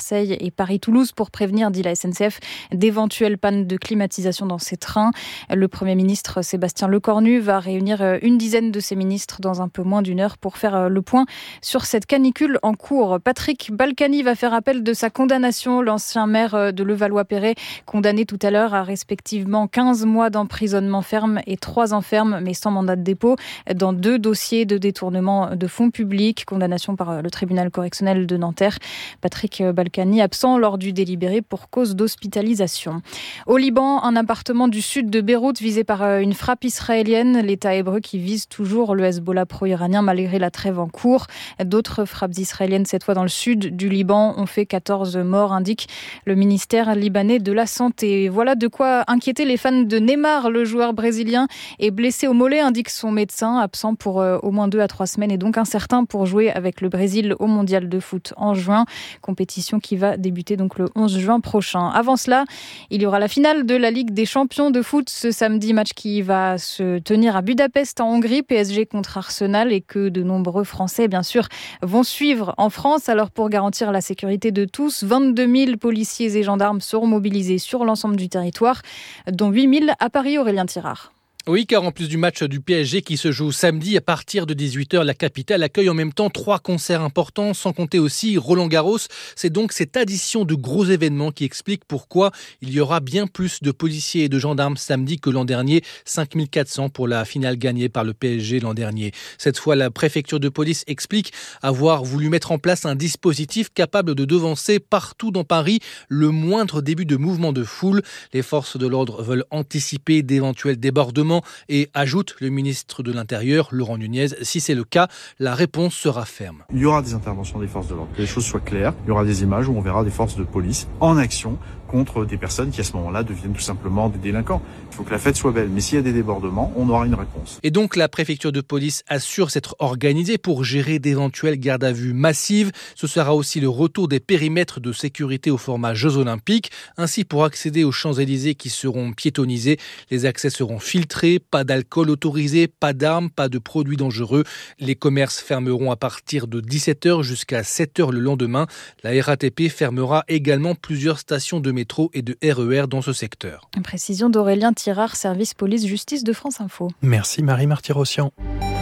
Marseille et Paris-Toulouse pour prévenir, dit la SNCF, d'éventuelles pannes de climatisation dans ces trains. Le Premier ministre Sébastien Lecornu va réunir une dizaine de ses ministres dans un peu moins d'une heure pour faire le point sur cette canicule en cours. Patrick Balkany va faire appel de sa condamnation. L'ancien maire de Levallois-Perret, condamné tout à l'heure à respectivement 15 mois d'emprisonnement ferme et 3 ans ferme, mais sans mandat de dépôt, dans 2 dossiers de détournement de fonds publics. Condamnation par le tribunal correctionnel de Nanterre. Patrick Balkany absent lors du délibéré pour cause d'hospitalisation. Au Liban, un appartement du sud de Beyrouth visé par une frappe israélienne. L'État hébreu qui vise toujours le Hezbollah pro-iranien malgré la trêve en cours. D'autres frappes israéliennes, cette fois dans le sud du Liban, ont fait 14 morts, indique le ministère libanais de la Santé. Voilà de quoi inquiéter les fans de Neymar. Le joueur brésilien est blessé au mollet, indique son médecin, absent pour au moins 2 à 3 semaines et donc incertain pour jouer avec le Brésil au mondial de foot en juin. Compétition qui va débuter donc le 11 juin prochain. Avant cela, il y aura la finale de la Ligue des champions de foot ce samedi, match qui va se tenir à Budapest en Hongrie, PSG contre Arsenal, et que de nombreux Français, bien sûr, vont suivre en France. Alors pour garantir la sécurité de tous, 22 000 policiers et gendarmes seront mobilisés sur l'ensemble du territoire, dont 8 000 à Paris. Aurélien Tirard. Oui, car en plus du match du PSG qui se joue samedi à partir de 18h, la capitale accueille en même temps 3 concerts importants, sans compter aussi Roland-Garros. C'est donc cette addition de gros événements qui explique pourquoi il y aura bien plus de policiers et de gendarmes samedi que l'an dernier, 5400 pour la finale gagnée par le PSG l'an dernier. Cette fois, la préfecture de police explique avoir voulu mettre en place un dispositif capable de devancer partout dans Paris le moindre début de mouvement de foule. Les forces de l'ordre veulent anticiper d'éventuels débordements et ajoute le ministre de l'Intérieur, Laurent Nunez, si c'est le cas, la réponse sera ferme. Il y aura des interventions des forces de l'ordre, que les choses soient claires. Il y aura des images où on verra des forces de police en action contre des personnes qui à ce moment-là deviennent tout simplement des délinquants. Il faut que la fête soit belle, mais s'il y a des débordements, on aura une réponse. Et donc la préfecture de police assure s'être organisée pour gérer d'éventuelles gardes à vue massives. Ce sera aussi le retour des périmètres de sécurité au format Jeux Olympiques. Ainsi, pour accéder aux Champs-Élysées qui seront piétonnisés, les accès seront filtrés, pas d'alcool autorisé, pas d'armes, pas de produits dangereux. Les commerces fermeront à partir de 17h jusqu'à 7h le lendemain. La RATP fermera également plusieurs stations de métro et de RER dans ce secteur. Une précision d'Aurélien Tirard, service police-justice de France Info. Merci Marie Martyrossian.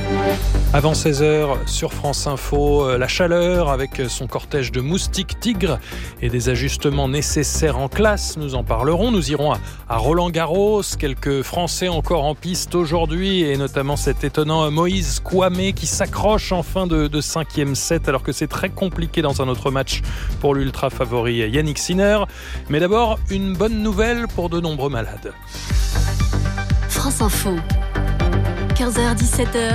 Avant 16h sur France Info, la chaleur avec son cortège de moustiques tigres et des ajustements nécessaires en classe. Nous en parlerons. Nous irons à Roland-Garros. Quelques Français encore en piste aujourd'hui et notamment cet étonnant Moïse Kouamé qui s'accroche en fin de 5e set alors que c'est très compliqué dans un autre match pour l'ultra favori Yannick Sinner. Mais d'abord, une bonne nouvelle pour de nombreux malades. France Info, 15h-17h.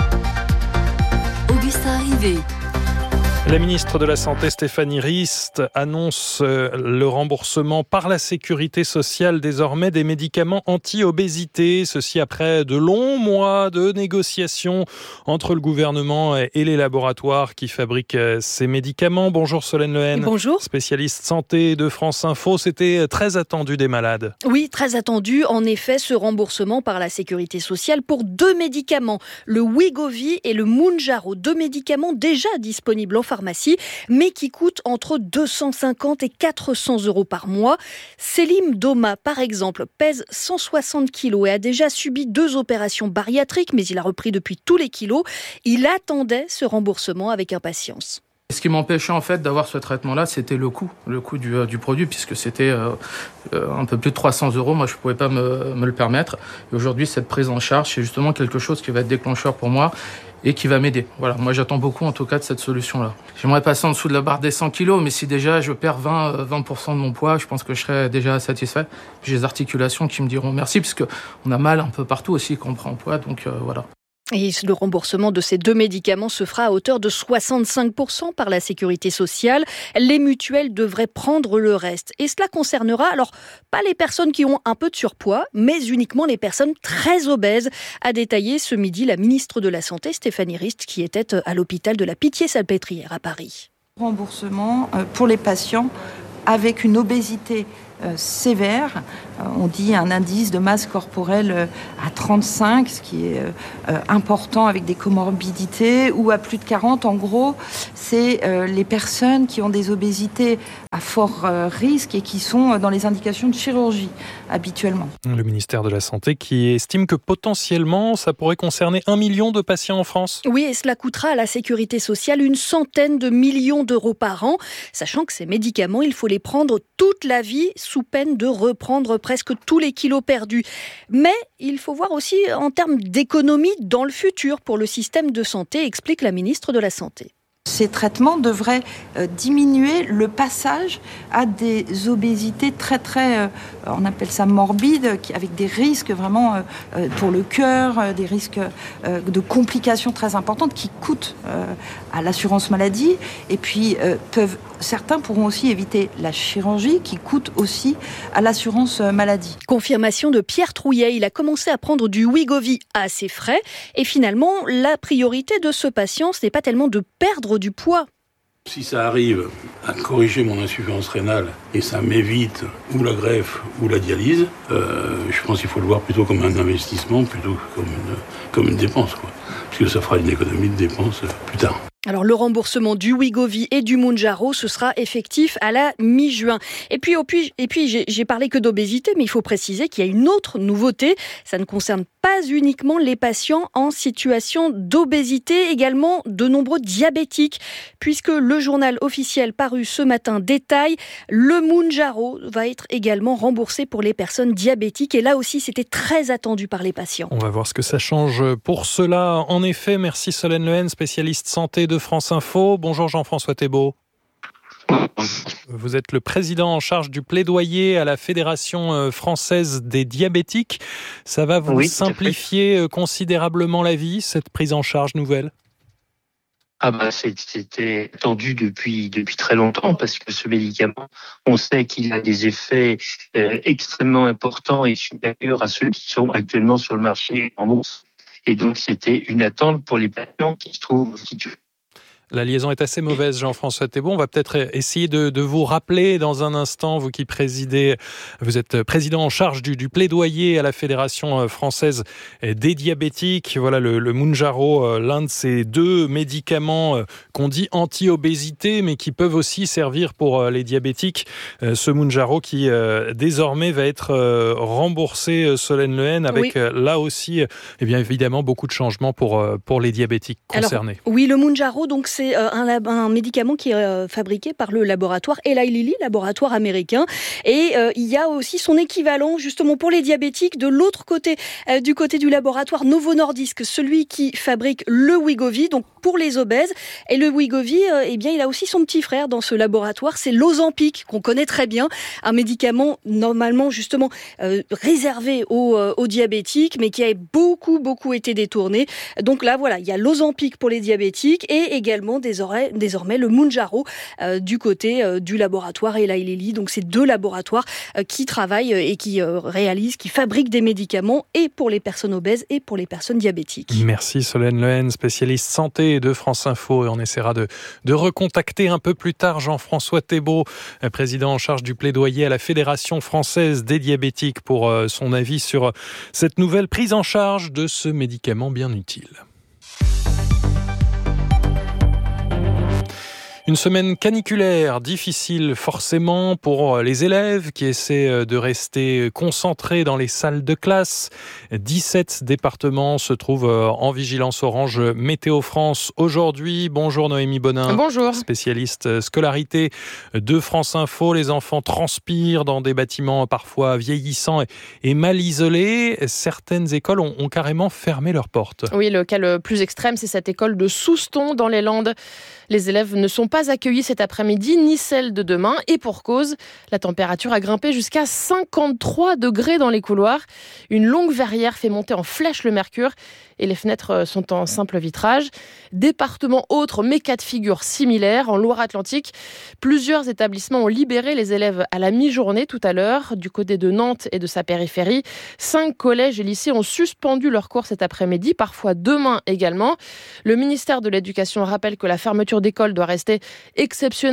Augustin Rivet. La ministre de la Santé, Stéphanie Rist, annonce le remboursement par la Sécurité sociale désormais des médicaments anti-obésité. Ceci après de longs mois de négociations entre le gouvernement et les laboratoires qui fabriquent ces médicaments. Bonjour Solène Lehen. Bonjour. Spécialiste santé de France Info. C'était très attendu des malades. Oui, très attendu. En effet, ce remboursement par la Sécurité sociale pour 2 médicaments, le Wegovy et le Mounjaro. 2 médicaments déjà disponibles en pharmacie, mais qui coûtent entre 250 et 400 euros par mois. Selim Doma, par exemple, pèse 160 kilos et a déjà subi 2 opérations bariatriques, mais il a repris depuis tous les kilos. Il attendait ce remboursement avec impatience. Ce qui m'empêchait en fait d'avoir ce traitement-là, c'était le coût du produit, puisque c'était un peu plus de 300 euros. Moi, je ne pouvais pas me le permettre. Et aujourd'hui, cette prise en charge, c'est justement quelque chose qui va être déclencheur pour moi et qui va m'aider. Voilà, moi j'attends beaucoup en tout cas de cette solution-là. J'aimerais passer en dessous de la barre des 100 kilos, mais si déjà je perds 20% de mon poids, je pense que je serai déjà satisfait. J'ai des articulations qui me diront merci, puisque on a mal un peu partout aussi quand on prend poids, donc voilà. Et le remboursement de ces 2 médicaments se fera à hauteur de 65% par la Sécurité sociale. Les mutuelles devraient prendre le reste. Et cela concernera alors pas les personnes qui ont un peu de surpoids, mais uniquement les personnes très obèses, a détaillé ce midi la ministre de la Santé, Stéphanie Rist, qui était à l'hôpital de la Pitié-Salpêtrière à Paris. Remboursement pour les patients avec une obésité sévère. On dit un indice de masse corporelle à 35, ce qui est important avec des comorbidités, ou à plus de 40. En gros, c'est les personnes qui ont des obésités à fort risque et qui sont dans les indications de chirurgie habituellement. Le ministère de la Santé qui estime que potentiellement ça pourrait concerner 1 million de patients en France. Oui, et cela coûtera à la sécurité sociale une centaine de millions d'euros par an, sachant que ces médicaments, il faut les prendre toute la vie sous peine de reprendre presque tous les kilos perdus. Mais il faut voir aussi en termes d'économie dans le futur pour le système de santé, explique la ministre de la Santé. Ces traitements devraient diminuer le passage à des obésités très, on appelle ça morbides, avec des risques vraiment pour le cœur, des risques de complications très importantes qui coûtent à l'assurance maladie. Et puis, certains pourront aussi éviter la chirurgie qui coûte aussi à l'assurance maladie. Confirmation de Pierre Trouillet. Il a commencé à prendre du Wegovy à ses frais. Et finalement, la priorité de ce patient, ce n'est pas tellement de perdre du poids. Si ça arrive à corriger mon insuffisance rénale et ça m'évite ou la greffe ou la dialyse, je pense qu'il faut le voir plutôt comme un investissement plutôt que comme une dépense, quoi. Parce que ça fera une économie de dépenses plus tard. Alors le remboursement du Wegovy et du Mounjaro, ce sera effectif à la mi-juin. Et puis j'ai parlé que d'obésité, mais il faut préciser qu'il y a une autre nouveauté. Ça ne concerne pas uniquement les patients en situation d'obésité, également de nombreux diabétiques, puisque le journal officiel paru ce matin détaille, le Mounjaro va être également remboursé pour les personnes diabétiques. Et là aussi, c'était très attendu par les patients. On va voir ce que ça change pour cela. En effet, merci Solène Lehen, spécialiste santé de France Info. Bonjour Jean-François Thébault. Vous êtes le président en charge du plaidoyer à la Fédération française des diabétiques. Ça va vous simplifier considérablement la vie, cette prise en charge nouvelle ? C'était attendu depuis très longtemps parce que ce médicament, on sait qu'il a des effets extrêmement importants et supérieurs à ceux qui sont actuellement sur le marché en bourse. Et donc c'était une attente pour les patients qui se trouvent situés. La liaison est assez mauvaise, Jean-François Thébault. On va peut-être essayer de vous rappeler dans un instant, vous qui vous êtes président en charge du plaidoyer à la Fédération française des diabétiques. Voilà le Mounjaro, l'un de ces 2 médicaments qu'on dit anti-obésité, mais qui peuvent aussi servir pour les diabétiques. Ce Mounjaro qui désormais va être remboursé, Solène Lehen, avec là aussi, bien évidemment, beaucoup de changements pour les diabétiques concernés. Alors, oui, le Mounjaro, donc c'est un médicament qui est fabriqué par le laboratoire Eli Lilly, laboratoire américain. Et il y a aussi son équivalent, justement, pour les diabétiques, de l'autre côté, du côté du laboratoire Novo Nordisk, celui qui fabrique le Wegovy, donc pour les obèses. Et le Wegovy, il a aussi son petit frère dans ce laboratoire, c'est l'Ozempic, qu'on connaît très bien, un médicament normalement, justement, réservé aux diabétiques, mais qui a beaucoup été détourné. Donc là, voilà, il y a l'Ozempic pour les diabétiques et également désormais le Mounjaro du côté du laboratoire Eli Lilly. Donc c'est 2 laboratoires qui travaillent et qui fabriquent des médicaments et pour les personnes obèses et pour les personnes diabétiques. Merci Solène Lehen, spécialiste santé de France Info. Et on essaiera de recontacter un peu plus tard Jean-François Thébault, président en charge du plaidoyer à la Fédération française des diabétiques, pour son avis sur cette nouvelle prise en charge de ce médicament bien utile. Une semaine caniculaire, difficile forcément pour les élèves qui essaient de rester concentrés dans les salles de classe. 17 départements se trouvent en vigilance orange Météo France aujourd'hui. Bonjour Noémie Bonin. Bonjour. Spécialiste scolarité de France Info. Les enfants transpirent dans des bâtiments parfois vieillissants et mal isolés. Certaines écoles ont carrément fermé leurs portes. Oui, le cas le plus extrême, c'est cette école de Souston dans les Landes. Les élèves ne sont pas accueillis cet après-midi, ni celle de demain. Et pour cause, la température a grimpé jusqu'à 53 degrés dans les couloirs. Une longue verrière fait monter en flèche le mercure et les fenêtres sont en simple vitrage. Département autre, mais cas de figure similaire. En Loire-Atlantique, plusieurs établissements ont libéré les élèves à la mi-journée tout à l'heure. Du côté de Nantes et de sa périphérie, 5 collèges et lycées ont suspendu leurs cours cet après-midi, parfois demain également. Le ministère de l'Éducation rappelle que la fermeture d'école doit rester exceptionnelle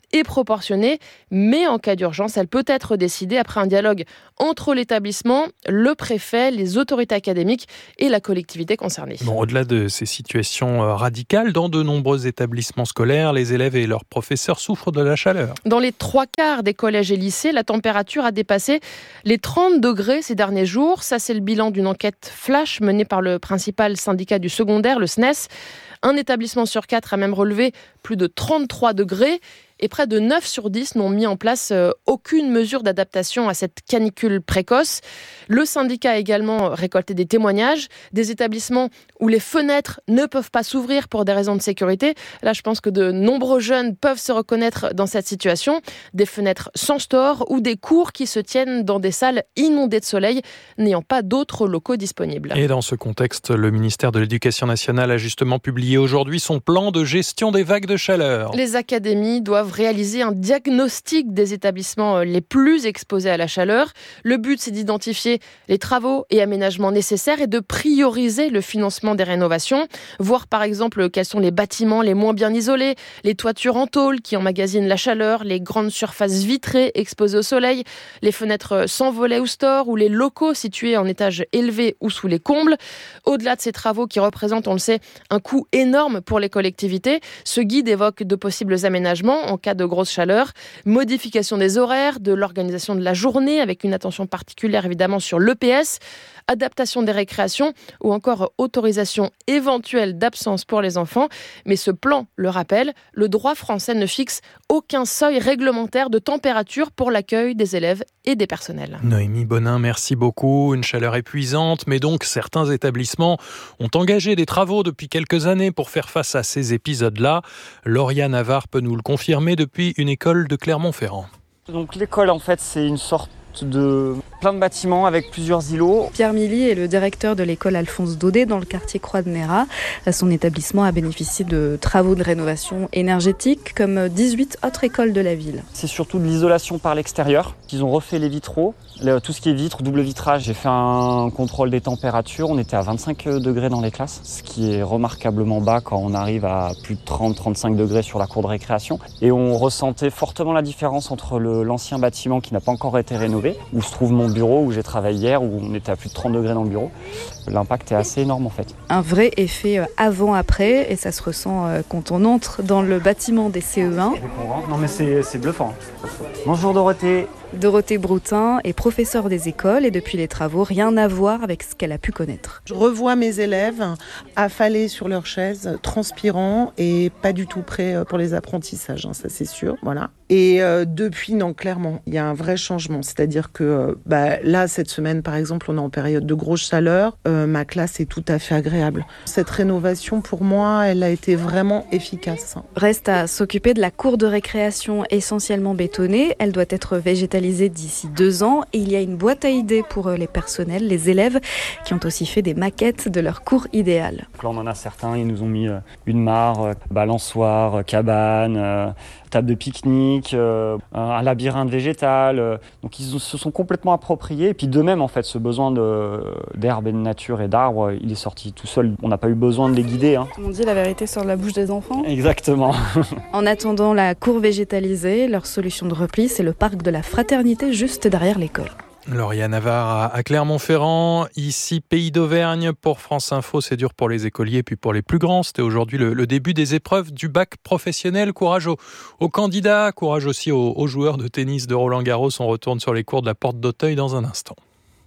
est proportionnée, mais en cas d'urgence, elle peut être décidée après un dialogue entre l'établissement, le préfet, les autorités académiques et la collectivité concernée. Bon, au-delà de ces situations radicales, dans de nombreux établissements scolaires, les élèves et leurs professeurs souffrent de la chaleur. Dans les 3/4 des collèges et lycées, la température a dépassé les 30 degrés ces derniers jours. Ça, c'est le bilan d'une enquête flash menée par le principal syndicat du secondaire, le SNES. Un établissement sur 4 a même relevé plus de 33 degrés. Et près de 9 sur 10 n'ont mis en place aucune mesure d'adaptation à cette canicule précoce. Le syndicat a également récolté des témoignages, des établissements où les fenêtres ne peuvent pas s'ouvrir pour des raisons de sécurité. Là, je pense que de nombreux jeunes peuvent se reconnaître dans cette situation. Des fenêtres sans store ou des cours qui se tiennent dans des salles inondées de soleil, n'ayant pas d'autres locaux disponibles. Et dans ce contexte, le ministère de l'Éducation nationale a justement publié aujourd'hui son plan de gestion des vagues de chaleur. Les académies doivent réaliser un diagnostic des établissements les plus exposés à la chaleur. Le but, c'est d'identifier les travaux et aménagements nécessaires et de prioriser le financement des rénovations. Voir par exemple quels sont les bâtiments les moins bien isolés, les toitures en tôle qui emmagasinent la chaleur, les grandes surfaces vitrées exposées au soleil, les fenêtres sans volet ou store ou les locaux situés en étage élevé ou sous les combles. Au-delà de ces travaux qui représentent, on le sait, un coût énorme pour les collectivités, ce guide évoque de possibles aménagements en cas de grosse chaleur, modification des horaires, de l'organisation de la journée avec une attention particulière évidemment sur l'EPS, adaptation des récréations ou encore autorisation éventuelle d'absence pour les enfants. Mais ce plan le rappelle, le droit français ne fixe aucun seuil réglementaire de température pour l'accueil des élèves et des personnels. Noémie Bonin, merci beaucoup. Une chaleur épuisante, mais donc certains établissements ont engagé des travaux depuis quelques années pour faire face à ces épisodes-là. Lauriane Navarre peut nous le confirmer depuis une école de Clermont-Ferrand. Donc l'école, en fait, c'est une sorte de plein de bâtiments avec plusieurs îlots. Pierre Milly est le directeur de l'école Alphonse Daudet dans le quartier Croix-de-Néra. Son établissement a bénéficié de travaux de rénovation énergétique comme 18 autres écoles de la ville. C'est surtout de l'isolation par l'extérieur. Ils ont refait les vitraux, tout ce qui est vitres, double vitrage. J'ai fait un contrôle des températures. On était à 25 degrés dans les classes, ce qui est remarquablement bas quand on arrive à plus de 30-35 degrés sur la cour de récréation. Et on ressentait fortement la différence entre l'ancien bâtiment qui n'a pas encore été rénové, où se trouve mon bureau, où j'ai travaillé hier, où on était à plus de 30 degrés dans le bureau. L'impact est assez énorme en fait. Un vrai effet avant-après, et ça se ressent quand on entre dans le bâtiment des CE1. Non mais c'est bluffant. Bonjour Dorothée. Dorothée Broutin est professeure des écoles et depuis les travaux, rien à voir avec ce qu'elle a pu connaître. Je revois mes élèves affalés sur leurs chaises, transpirants et pas du tout prêts pour les apprentissages, ça c'est sûr. Voilà. Et depuis, non, clairement, il y a un vrai changement. C'est-à-dire que là, cette semaine, par exemple, on est en période de grosse chaleur. Ma classe est tout à fait agréable. Cette rénovation, pour moi, elle a été vraiment efficace. Reste à s'occuper de la cour de récréation essentiellement bétonnée. Elle doit être végétalisée d'ici 2 ans. Et il y a une boîte à idées pour les personnels, les élèves, qui ont aussi fait des maquettes de leur cours idéal. Là, on en a certains, ils nous ont mis une mare, balançoire, cabane, table de pique-nique, un labyrinthe végétal. Donc ils se sont complètement appropriés. Et puis de même, en fait, ce besoin d'herbe et de nature et d'arbres, il est sorti tout seul. On n'a pas eu besoin de les guider. On dit la vérité sur la bouche des enfants. Exactement. En attendant la cour végétalisée, leur solution de repli, c'est le parc de la Fraternité juste derrière l'école. Lauriane Navarre à Clermont-Ferrand, ici Pays d'Auvergne pour France Info. C'est dur pour les écoliers puis pour les plus grands. C'était aujourd'hui le début des épreuves du bac professionnel. Courage aux candidats, courage aussi aux joueurs de tennis de Roland-Garros. On retourne sur les cours de la Porte d'Auteuil dans un instant.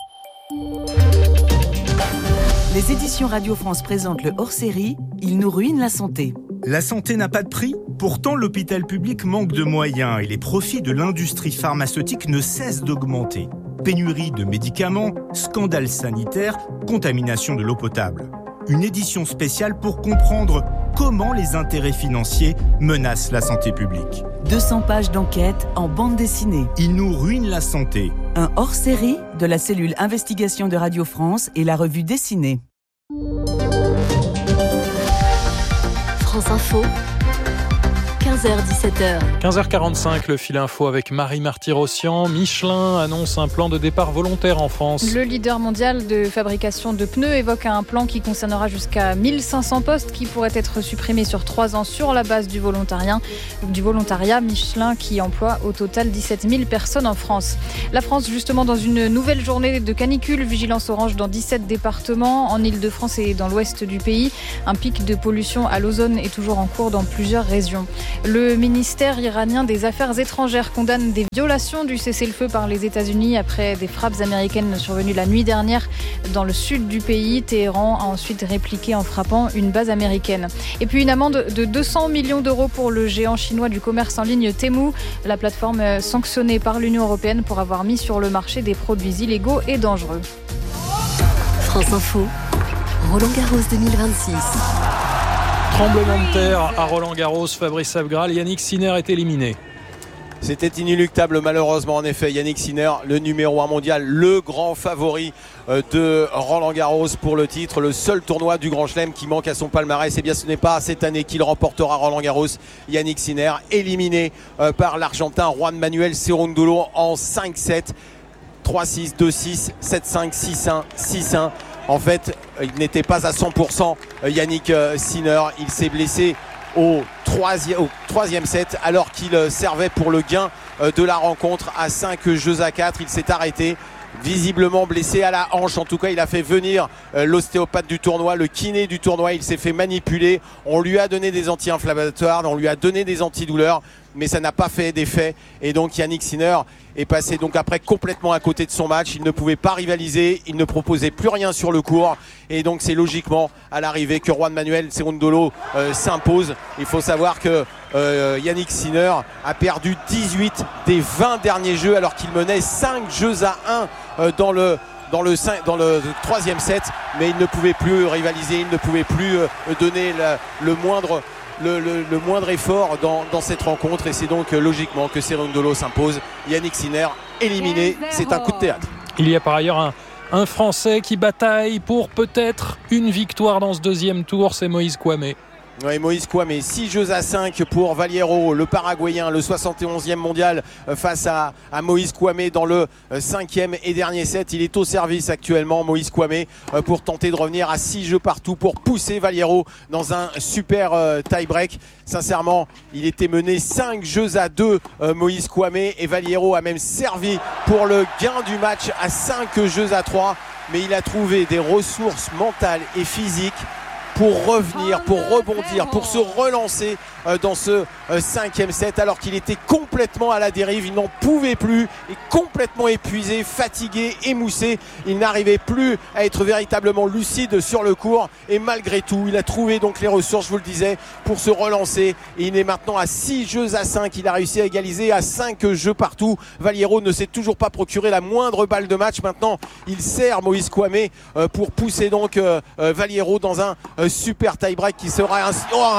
Les éditions Radio France présentent le hors-série « Il nous ruine la santé ». La santé n'a pas de prix. Pourtant, l'hôpital public manque de moyens et les profits de l'industrie pharmaceutique ne cessent d'augmenter. Pénurie de médicaments, scandale sanitaire, contamination de l'eau potable. Une édition spéciale pour comprendre comment les intérêts financiers menacent la santé publique. 200 pages d'enquête en bande dessinée. Il nous ruine la santé. Un hors-série de la cellule Investigation de Radio France et la revue dessinée. France Info, 15h-17h. 15h45, le fil info avec Marie Marty-Rossian. Michelin annonce un plan de départ volontaire en France. Le leader mondial de fabrication de pneus évoque un plan qui concernera jusqu'à 1500 postes qui pourraient être supprimés sur 3 ans sur la base du volontariat. Michelin qui emploie au total 17 000 personnes en France. La France justement dans une nouvelle journée de canicule, vigilance orange dans 17 départements en Île-de-France et dans l'ouest du pays. Un pic de pollution à l'ozone est toujours en cours dans plusieurs régions. Le ministère iranien des Affaires étrangères condamne des violations du cessez-le-feu par les États-Unis après des frappes américaines survenues la nuit dernière dans le sud du pays. Téhéran a ensuite répliqué en frappant une base américaine. Et puis une amende de 200 millions d'euros pour le géant chinois du commerce en ligne Temu, la plateforme sanctionnée par l'Union européenne pour avoir mis sur le marché des produits illégaux et dangereux. France Info, Roland-Garros 2026. Tremblement de terre à Roland-Garros, Fabrice Abgral, Yannick Sinner est éliminé. C'était inéluctable malheureusement, en effet. Yannick Sinner, le numéro 1 mondial, le grand favori de Roland-Garros pour le titre, le seul tournoi du Grand Chelem qui manque à son palmarès. Et bien ce n'est pas cette année qu'il remportera Roland-Garros. Yannick Sinner éliminé par l'Argentin Juan Manuel Cerúndolo en 5-7, 3-6, 2-6, 7-5, 6-1, 6-1. En fait, il n'était pas à 100% Yannick Sinner. Il s'est blessé au troisième set alors qu'il servait pour le gain de la rencontre à 5-4. Il s'est arrêté, visiblement blessé à la hanche. En tout cas, il a fait venir l'ostéopathe du tournoi, le kiné du tournoi. Il s'est fait manipuler. On lui a donné des anti-inflammatoires, on lui a donné des antidouleurs, mais ça n'a pas fait d'effet. Et donc Yannick Sinner est passé donc après complètement à côté de son match. Il ne pouvait pas rivaliser, il ne proposait plus rien sur le court. Et donc c'est logiquement à l'arrivée que Juan Manuel Cerúndolo s'impose. Il faut savoir que Yannick Sinner a perdu 18 des 20 derniers jeux alors qu'il menait 5-1 dans le troisième set, mais il ne pouvait plus rivaliser, il ne pouvait plus donner le moindre effort dans cette rencontre. Et c'est donc logiquement que Cerúndolo s'impose. Yannick Sinner éliminé, c'est un coup de théâtre. Il y a par ailleurs un Français qui bataille pour peut-être une victoire dans ce deuxième tour, c'est Moïse Kouamé. Oui, Moïse Kouamé, 6-5 pour Valliero, le Paraguayen, le 71e mondial face à Moïse Kouamé dans le 5e et dernier set. Il est au service actuellement, Moïse Kouamé, pour tenter de revenir à 6 jeux partout pour pousser Valliero dans un super tie-break. Sincèrement, il était mené 5-2, Moïse Kouamé, et Valliero a même servi pour le gain du match à 5-3. Mais il a trouvé des ressources mentales et physiques pour revenir, pour rebondir, pour se relancer dans ce 5e set alors qu'il était complètement à la dérive. Il n'en pouvait plus, et complètement épuisé, fatigué, émoussé. Il n'arrivait plus à être véritablement lucide sur le court, et malgré tout il a trouvé donc les ressources, je vous le disais, pour se relancer. Et il est maintenant à 6-5. Il a réussi à égaliser à 5 jeux partout. Valliero ne s'est toujours pas procuré la moindre balle de match. Maintenant il sert Moïse Kouamé pour pousser donc Valliero dans un super tie-break qui sera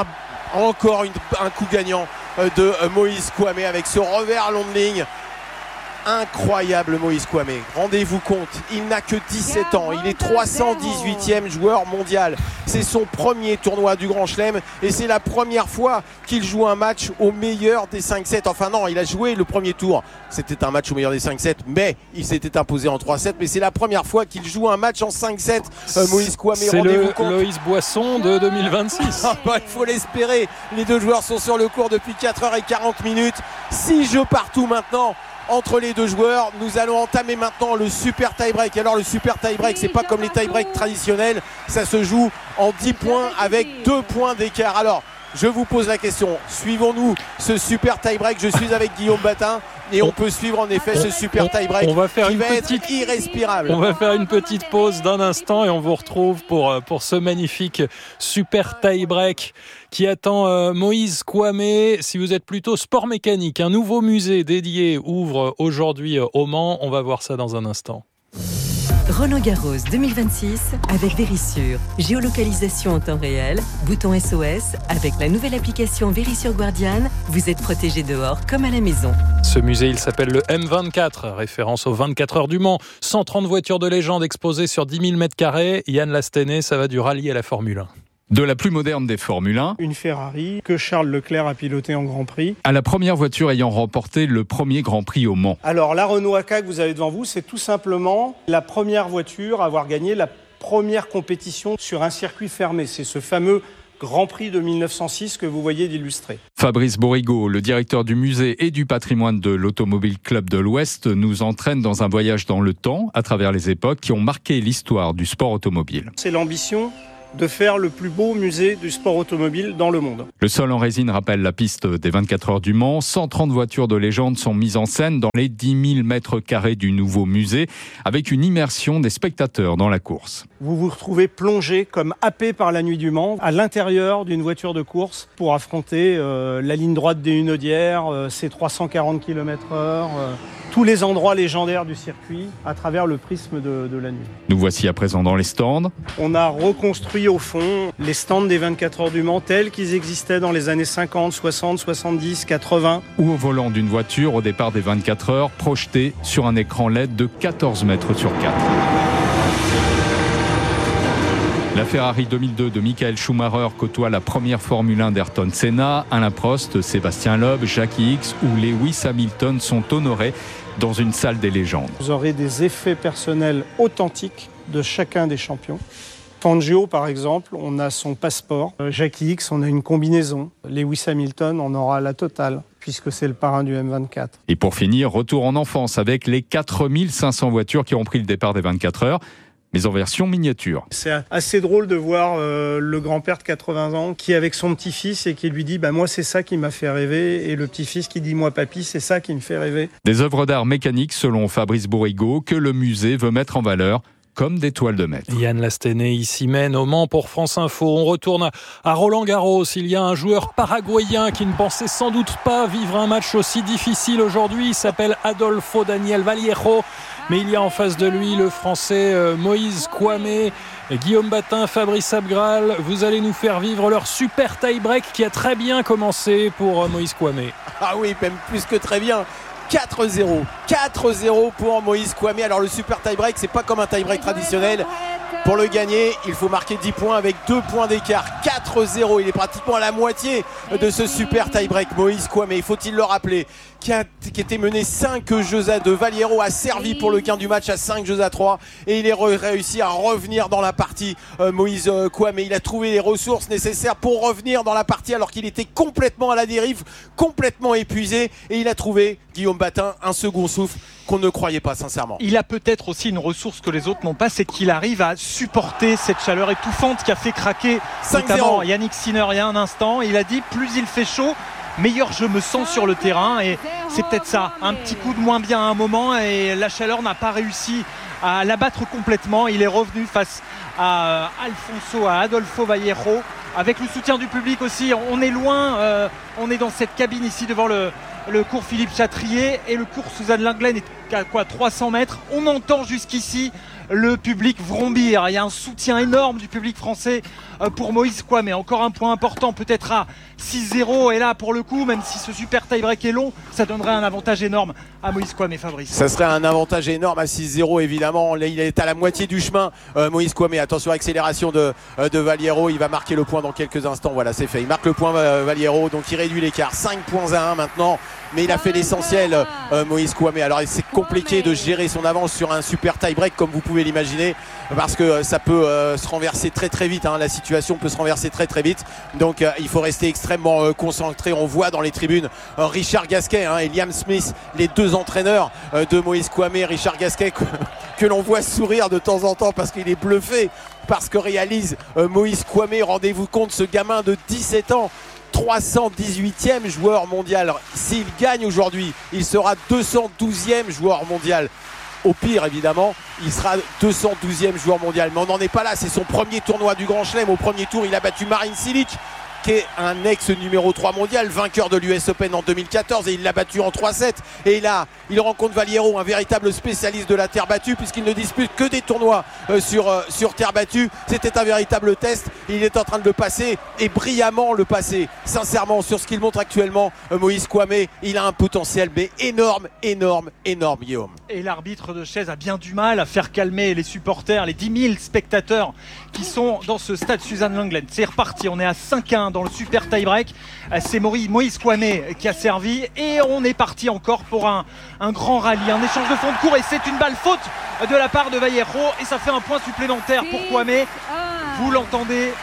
encore un coup gagnant de Moïse Kouamé avec ce revers long de ligne. Incroyable Moïse Kouamé. Rendez-vous compte, il n'a que 17 ans, il est 318e joueur mondial. C'est son premier tournoi du Grand Chelem et c'est la première fois qu'il joue un match au meilleur des 5-7. Enfin non, il a joué le premier tour, c'était un match au meilleur des 5-7, mais il s'était imposé en 3-7. Mais c'est la première fois qu'il joue un match en 5-7, Moïse Kouamé. C'est le Loïs Boisson de 2026. Il faut l'espérer, les deux joueurs sont sur le court depuis 4h40. 6 jeux partout maintenant entre les deux joueurs. Nous allons entamer maintenant le super tie-break. Alors le super tie-break, c'est pas comme les tie-breaks traditionnels, ça se joue en 10 points avec 2 points d'écart. Alors je vous pose la question, suivons-nous ce super tie-break? Je suis avec Guillaume Batin et on peut suivre en effet ce super tie-break qui va être irrespirable. On va faire une petite pause d'un instant et on vous retrouve pour ce magnifique super tie-break qui attend Moïse Kouamé. Si vous êtes plutôt sport mécanique, un nouveau musée dédié ouvre aujourd'hui au Mans. On va voir ça dans un instant. Roland-Garros 2026 avec Verisure. Géolocalisation en temps réel, bouton SOS. Avec la nouvelle application Verisure Guardian, vous êtes protégé dehors comme à la maison. Ce musée, il s'appelle le M24, référence aux 24 heures du Mans. 130 voitures de légende exposées sur 10 000 m². Yann Lastenay, ça va du rallye à la Formule 1. De la plus moderne des Formule 1, une Ferrari que Charles Leclerc a pilotée en Grand Prix, à la première voiture ayant remporté le premier Grand Prix au Mans. Alors la Renault AK que vous avez devant vous, c'est tout simplement la première voiture à avoir gagné la première compétition sur un circuit fermé. C'est ce fameux Grand Prix de 1906 que vous voyez d'illustrer. Fabrice Borigo, le directeur du musée et du patrimoine de l'Automobile Club de l'Ouest, nous entraîne dans un voyage dans le temps, à travers les époques qui ont marqué l'histoire du sport automobile. C'est l'ambition de faire le plus beau musée du sport automobile dans le monde. Le sol en résine rappelle la piste des 24 heures du Mans. 130 voitures de légende sont mises en scène dans les 10 000 mètres carrés du nouveau musée, avec une immersion des spectateurs dans la course. Vous vous retrouvez plongé comme happé par la nuit du Mans, à l'intérieur d'une voiture de course pour affronter la ligne droite des Hunaudières, ses 340 km/h, tous les endroits légendaires du circuit à travers le prisme de la nuit. Nous voici à présent dans les stands. On a reconstruit au fond les stands des 24 heures du Mans tels qu'ils existaient dans les années 50, 60, 70, 80. Ou au volant d'une voiture au départ des 24 heures, projetée sur un écran LED de 14 mètres sur 4. La Ferrari 2002 de Michael Schumacher côtoie la première Formule 1 d'Ayrton Senna. Alain Prost, Sébastien Loeb, Jackie Ickx ou Lewis Hamilton sont honorés dans une salle des légendes. Vous aurez des effets personnels authentiques de chacun des champions. Fangio, par exemple, on a son passeport. Jackie Ickx, on a une combinaison. Lewis Hamilton, on aura la totale, puisque c'est le parrain du M24. Et pour finir, retour en enfance avec les 4500 voitures qui ont pris le départ des 24 heures, mais en version miniature. C'est assez drôle de voir le grand-père de 80 ans qui est avec son petit-fils et qui lui dit « moi, c'est ça qui m'a fait rêver », et le petit-fils qui dit « moi, papy, c'est ça qui me fait rêver ». Des œuvres d'art mécaniques, selon Fabrice Borigo, que le musée veut mettre en valeur comme des toiles de maître. Yann Lastené, ici mène au Mans pour France Info. On retourne à Roland-Garros. Il y a un joueur paraguayen qui ne pensait sans doute pas vivre un match aussi difficile aujourd'hui. Il s'appelle Adolfo Daniel Vallejo. Mais il y a en face de lui le Français Moïse Kouamé, Guillaume Batin, Fabrice Abgral. Vous allez nous faire vivre leur super tie-break qui a très bien commencé pour Moïse Kouamé. Ah oui, même plus que très bien. 4-0. 4-0 pour Moïse Kouamé. Alors le super tie-break, c'est pas comme un tie-break traditionnel. Pour le gagner, il faut marquer 10 points avec 2 points d'écart. 4-0. Il est pratiquement à la moitié de ce super tie-break. Moïse Kouamé, faut-il le rappeler, qui était mené 5 jeux à 2. Vallejo a servi pour le gain du match à 5 jeux à 3. Et il est réussi à revenir dans la partie. Moïse Kouamé, il a trouvé les ressources nécessaires pour revenir dans la partie alors qu'il était complètement à la dérive, complètement épuisé. Et il a trouvé, Guillaume Batin, un second souffle qu'on ne croyait pas sincèrement. Il a peut-être aussi une ressource que les autres n'ont pas, c'est qu'il arrive à supporter cette chaleur étouffante qui a fait craquer notamment Yannick Sinner il y a un instant. Il a dit plus il fait chaud, meilleur je me sens sur le terrain, et c'est peut-être ça, un petit coup de moins bien à un moment, et la chaleur n'a pas réussi à l'abattre complètement. Il est revenu face à Adolfo Vallejo, avec le soutien du public aussi. On est loin, on est dans cette cabine ici devant le cours Philippe Chatrier, et le cours Suzanne Lenglen est à 300 mètres. On entend jusqu'ici le public vrombir. Il y a un soutien énorme du public français pour Moïse Kouamé. Encore un point important, peut-être à 6-0. Et là, pour le coup, même si ce super tie-break est long, ça donnerait un avantage énorme à Moïse Kouamé, Fabrice. Ça serait un avantage énorme à 6-0, évidemment. Là, il est à la moitié du chemin, Moïse Kouamé. Attention, accélération de Vallejo. Il va marquer le point dans quelques instants. Voilà, c'est fait. Il marque le point, Vallejo. Donc, il réduit l'écart. 5 points à 1 maintenant. Mais il a fait l'essentiel, Moïse Kouamé. Alors, c'est compliqué de gérer son avance sur un super tie-break, comme vous pouvez l'imaginer, parce que ça peut se renverser très très vite. La situation peut se renverser très très vite. Donc, il faut rester extrêmement concentré. On voit dans les tribunes Richard Gasquet et Liam Smith, les deux entraîneurs de Moïse Kouamé. Richard Gasquet que l'on voit sourire de temps en temps parce qu'il est bluffé par ce que réalise Moïse Kouamé. Rendez-vous compte, ce gamin de 17 ans, 318e joueur mondial. S'il gagne aujourd'hui, il sera 212e joueur mondial. Au pire, évidemment, il sera 212e joueur mondial. Mais on n'en est pas là. C'est son premier tournoi du Grand Chelem. Au premier tour, il a battu Marin Cilic. qui est un ex-numéro 3 mondial, vainqueur de l'US Open en 2014 et il l'a battu en 3-7. Et là, il rencontre Valliero, un véritable spécialiste de la terre battue puisqu'il ne dispute que des tournois sur terre battue. C'était un véritable test. Il est en train de le passer et brillamment le passer. Sincèrement, sur ce qu'il montre actuellement, Moïse Kouamé, il a un potentiel mais énorme, Guillaume. Et l'arbitre de chaise a bien du mal à faire calmer les supporters, les 10 000 spectateurs qui sont dans ce stade Suzanne Lenglen. C'est reparti, on est à 5-1 dans le super tie-break. C'est Moïse Kouamé qui a servi et on est parti encore pour un grand rallye, un échange de fond de cours et c'est une balle faute de la part de Valliero et ça fait un point supplémentaire pour Kouamé. Vous l'entendez,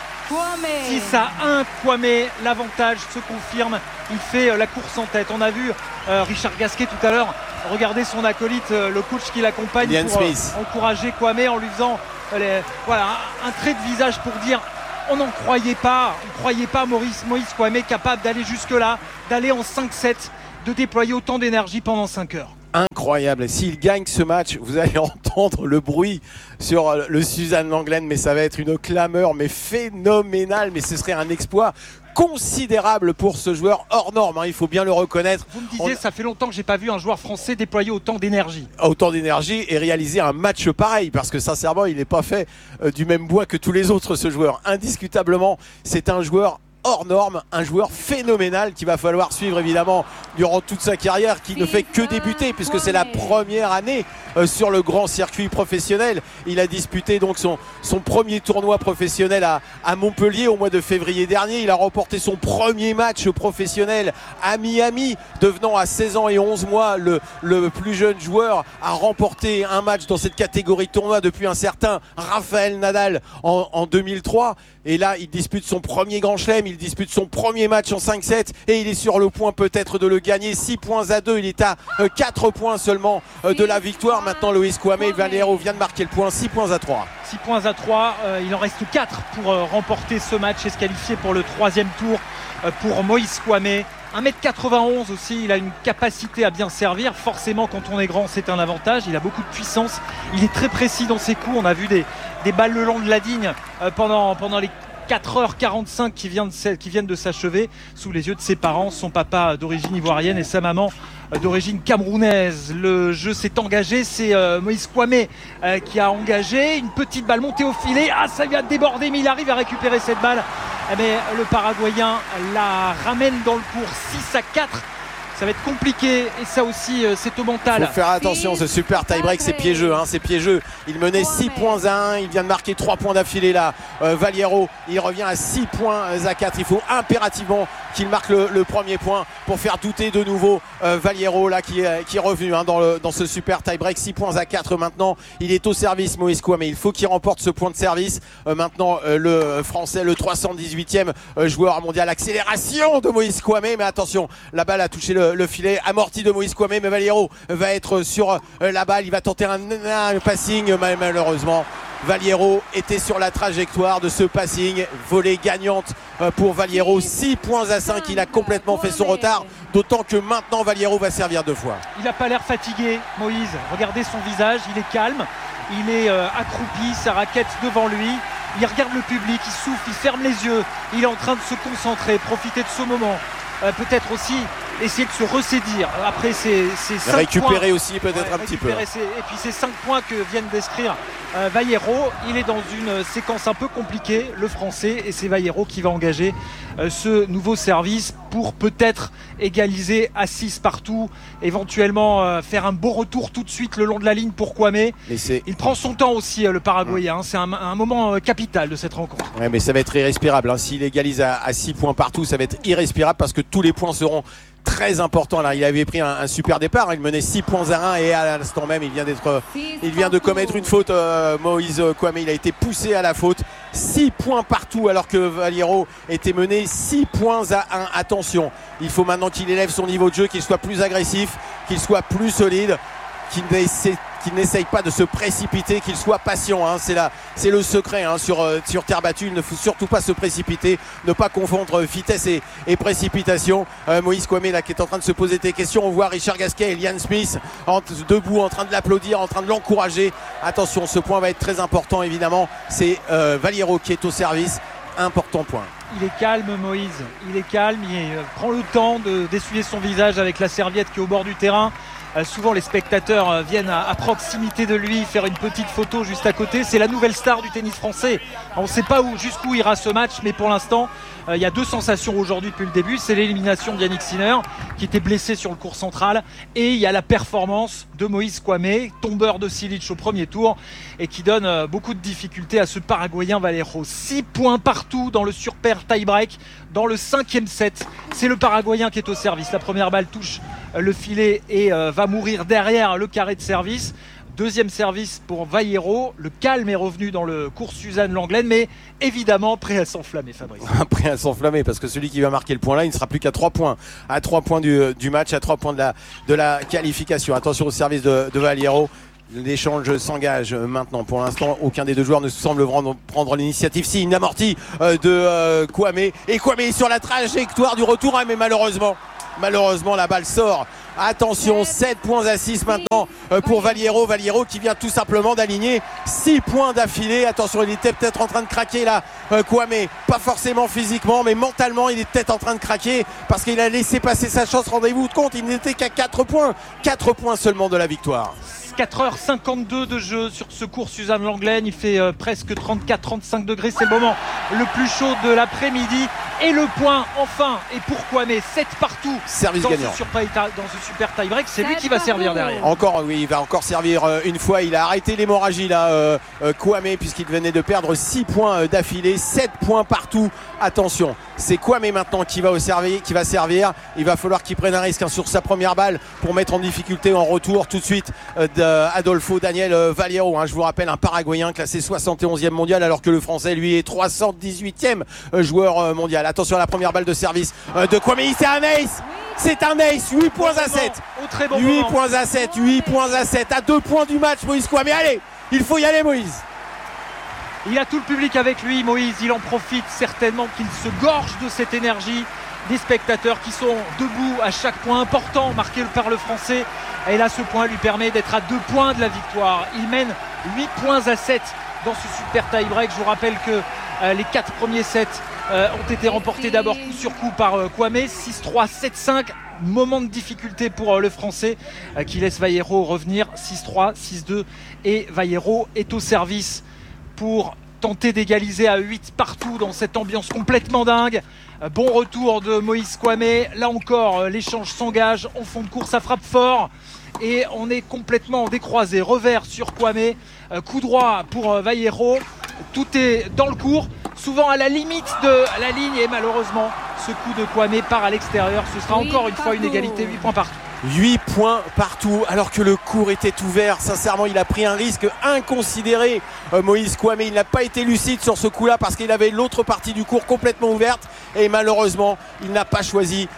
6-1 Kouamé, l'avantage se confirme, il fait la course en tête. On a vu Richard Gasquet tout à l'heure regarder son acolyte, le coach qui l'accompagne pour encourager Kouamé en lui faisant un trait de visage pour dire on n'en croyait pas, Moïse Kouamé capable d'aller jusque-là, d'aller en 5-7, de déployer autant d'énergie pendant 5 heures. Incroyable, s'il gagne ce match, vous allez entendre le bruit sur le Suzanne Lenglen, mais ça va être une clameur mais phénoménale, mais ce serait un exploit considérable pour ce joueur hors norme, il faut bien le reconnaître. Vous me disiez, ça fait longtemps que j'ai pas vu un joueur français déployer autant d'énergie. Autant d'énergie et réaliser un match pareil, parce que sincèrement, il n'est pas fait du même bois que tous les autres, ce joueur. Indiscutablement, c'est un joueur hors norme, un joueur phénoménal qu'il va falloir suivre évidemment durant toute sa carrière, qui ne fait que débuter puisque c'est la première année sur le grand circuit professionnel. Il a disputé donc son premier tournoi professionnel à Montpellier au mois de février dernier. Il a remporté son premier match professionnel à Miami, devenant à 16 ans et 11 mois le plus jeune joueur à remporter un match dans cette catégorie de tournoi depuis un certain Rafael Nadal en 2003. Et là, il dispute son premier grand chelem, il dispute son premier match en 5-7 et il est sur le point peut-être de le gagner. 6-2, il est à 4 points seulement de la victoire. Maintenant, Moïse Kouamé, Valliero vient de marquer le point, 6-3. 6-3, il en reste 4 pour remporter ce match et se qualifier pour le 3e tour pour Moïse Kouamé. 1m91 aussi, il a une capacité à bien servir. Forcément, quand on est grand, c'est un avantage. Il a beaucoup de puissance, il est très précis dans ses coups. On a vu des balles le long de la ligne pendant les 4h45 qui viennent de s'achever sous les yeux de ses parents, son papa d'origine ivoirienne et sa maman d'origine camerounaise. Le jeu s'est engagé, c'est Moïse Kouamé qui a engagé une petite balle montée au filet. Ça vient de déborder, mais il arrive à récupérer cette balle. Mais le Paraguayen la ramène dans le cours, 6-4. Ça va être compliqué et ça aussi c'est au mental. Il faut faire attention, ce super tie-break, c'est piégeux, c'est piégeux. Il menait 6-1, il vient de marquer 3 points d'affilée là. Valliero, il revient à 6-4. Il faut impérativement qu'il marque le premier point pour faire douter de nouveau Valliero là qui est revenu dans ce super tie-break. 6-4 maintenant. Il est au service, Moïse Kouamé. Il faut qu'il remporte ce point de service. Maintenant le Français, le 318e joueur mondial. Accélération de Moïse Kouamé, mais attention, la balle a touché le filet amorti de Moïse Kouamé, mais Valliero va être sur la balle. Il va tenter un passing, mais malheureusement Valliero était sur la trajectoire de ce passing. Volée gagnante pour Valliero, 6-5. Il a complètement fait son retard, d'autant que maintenant Valliero va servir 2 fois. Il n'a pas l'air fatigué, Moïse. Regardez son visage, il est calme, il est accroupi, sa raquette devant lui. Il regarde le public, il souffle, il ferme les yeux. Il est en train de se concentrer, profiter de ce moment. Peut-être aussi essayer de se ressaisir après ces 5 récupérer points. aussi peut-être un petit peu. Et puis ces 5 points que viennent d'écrire Valliero, il est dans une séquence un peu compliquée, le Français, et c'est Valliero qui va engager ce nouveau service pour peut-être égaliser à 6 partout, éventuellement faire un beau retour tout de suite le long de la ligne pour Kouamé. Il prend son temps aussi, le Paraguayen, c'est un moment capital de cette rencontre. Ouais, mais ça va être irrespirable, s'il égalise à 6 points partout, ça va être irrespirable parce que tous les points seront très importants. Là, il avait pris un super départ, il menait 6-1 et à l'instant même il vient de commettre une faute. Moïse Kouamé, il a été poussé à la faute. 6 points partout alors que Valliero était mené 6-1. Attention, il faut maintenant qu'il élève son niveau de jeu, qu'il soit plus agressif, qu'il soit plus solide, qu'il n'essaye pas de se précipiter, qu'il soit patient, c'est le secret sur terre battue. Il ne faut surtout pas se précipiter, ne pas confondre vitesse et précipitation. Moïse Kouamé là qui est en train de se poser des questions. On voit Richard Gasquet et Liam Smith debout en train de l'applaudir, en train de l'encourager. Attention, ce point va être très important évidemment. C'est Valliero qui est au service. important point. Il est calme, Moïse. Il est calme. Il prend le temps d'essuyer son visage avec la serviette qui est au bord du terrain. Souvent, les spectateurs viennent à proximité de lui faire une petite photo juste à côté. C'est la nouvelle star du tennis français. On ne sait pas jusqu'où ira ce match, mais pour l'instant, il y a deux sensations aujourd'hui depuis le début. C'est l'élimination de Yannick Sinner, qui était blessé sur le court central. Et il y a la performance de Moïse Kouamé, tombeur de Cilic au premier tour, et qui donne beaucoup de difficultés à ce Paraguayen Valero. 6 points partout dans le surpair tie-break dans le 5e set. C'est le Paraguayen qui est au service. La première balle touche le filet et va mourir derrière le carré de service. Deuxième service pour Valero. Le calme est revenu dans le cours Suzanne Lenglen, mais évidemment prêt à s'enflammer, Fabrice. Prêt à s'enflammer, parce que celui qui va marquer le point là, il ne sera plus qu'à 3 points. À 3 points du match, à 3 points de la qualification. Attention au service de Valero. L'échange s'engage maintenant. Pour l'instant, aucun des deux joueurs ne semble prendre l'initiative. Si, une amortie de Kouamé. Et Kouamé est sur la trajectoire du retour, mais malheureusement, la balle sort. Attention, 7 points à 6 maintenant pour Valero. Valero qui vient tout simplement d'aligner 6 points d'affilée. Attention, il était peut-être en train de craquer là, Kouamé. Pas forcément physiquement, mais mentalement, il est peut-être en train de craquer parce qu'il a laissé passer sa chance. Rendez-vous compte, il n'était qu'à 4 points. 4 points seulement de la victoire. 4h52 de jeu sur ce cours Suzanne Lenglen. Il fait presque 34-35 degrés. C'est le moment le plus chaud de l'après-midi. Et le point, enfin, et pour Kouamé, 7 partout. Service dans gagnant. Dans ce super tie-break, c'est lui qui va servir derrière. Encore, oui, il va encore servir une fois. Il a arrêté l'hémorragie là, Kouamé, puisqu'il venait de perdre 6 points d'affilée. 7 points partout. Attention, c'est Kouamé maintenant qui va servir. Il va falloir qu'il prenne un risque sur sa première balle pour mettre en difficulté en retour tout de suite Adolfo Daniel Valero. Je vous rappelle, un Paraguayen classé 71e mondial, alors que le Français, lui, est 318e joueur mondial. Attention à la première balle de service de Kouamé. C'est un ace. C'est un ace. 8 points à 7. 8 points à 7. 8 points à 7. À 2 points du match, Moïse Kouamé. Allez, il faut y aller, Moïse. Il a tout le public avec lui, Moïse. Il en profite certainement, qu'il se gorge de cette énergie des spectateurs qui sont debout à chaque point important marqué par le Français. Et là, ce point lui permet d'être à 2 points de la victoire. Il mène 8 points à 7 dans ce super tie-break. Je vous rappelle que les 4 premiers sets ont été remportés d'abord coup sur coup par Kouamé. 6-3, 7-5. Moment de difficulté pour le Français qui laisse Valero revenir. 6-3, 6-2. Et Valero est au service pour tenter d'égaliser à 8 partout dans cette ambiance complètement dingue. Bon retour de Moïse Kouamé. Là encore, l'échange s'engage en fond de course, ça frappe fort. Et on est complètement décroisé. Revers sur Kouamé. Coup droit pour Valero. Tout est dans le cours, souvent à la limite de la ligne. Et malheureusement, ce coup de Kouamé part à l'extérieur. Ce sera encore une fois une égalité, 8 points partout. 8 points partout, alors que le cours était ouvert. Sincèrement, il a pris un risque inconsidéré, Moïse Kouamé. Il n'a pas été lucide sur ce coup-là parce qu'il avait l'autre partie du cours complètement ouverte. Et malheureusement, il n'a pas choisi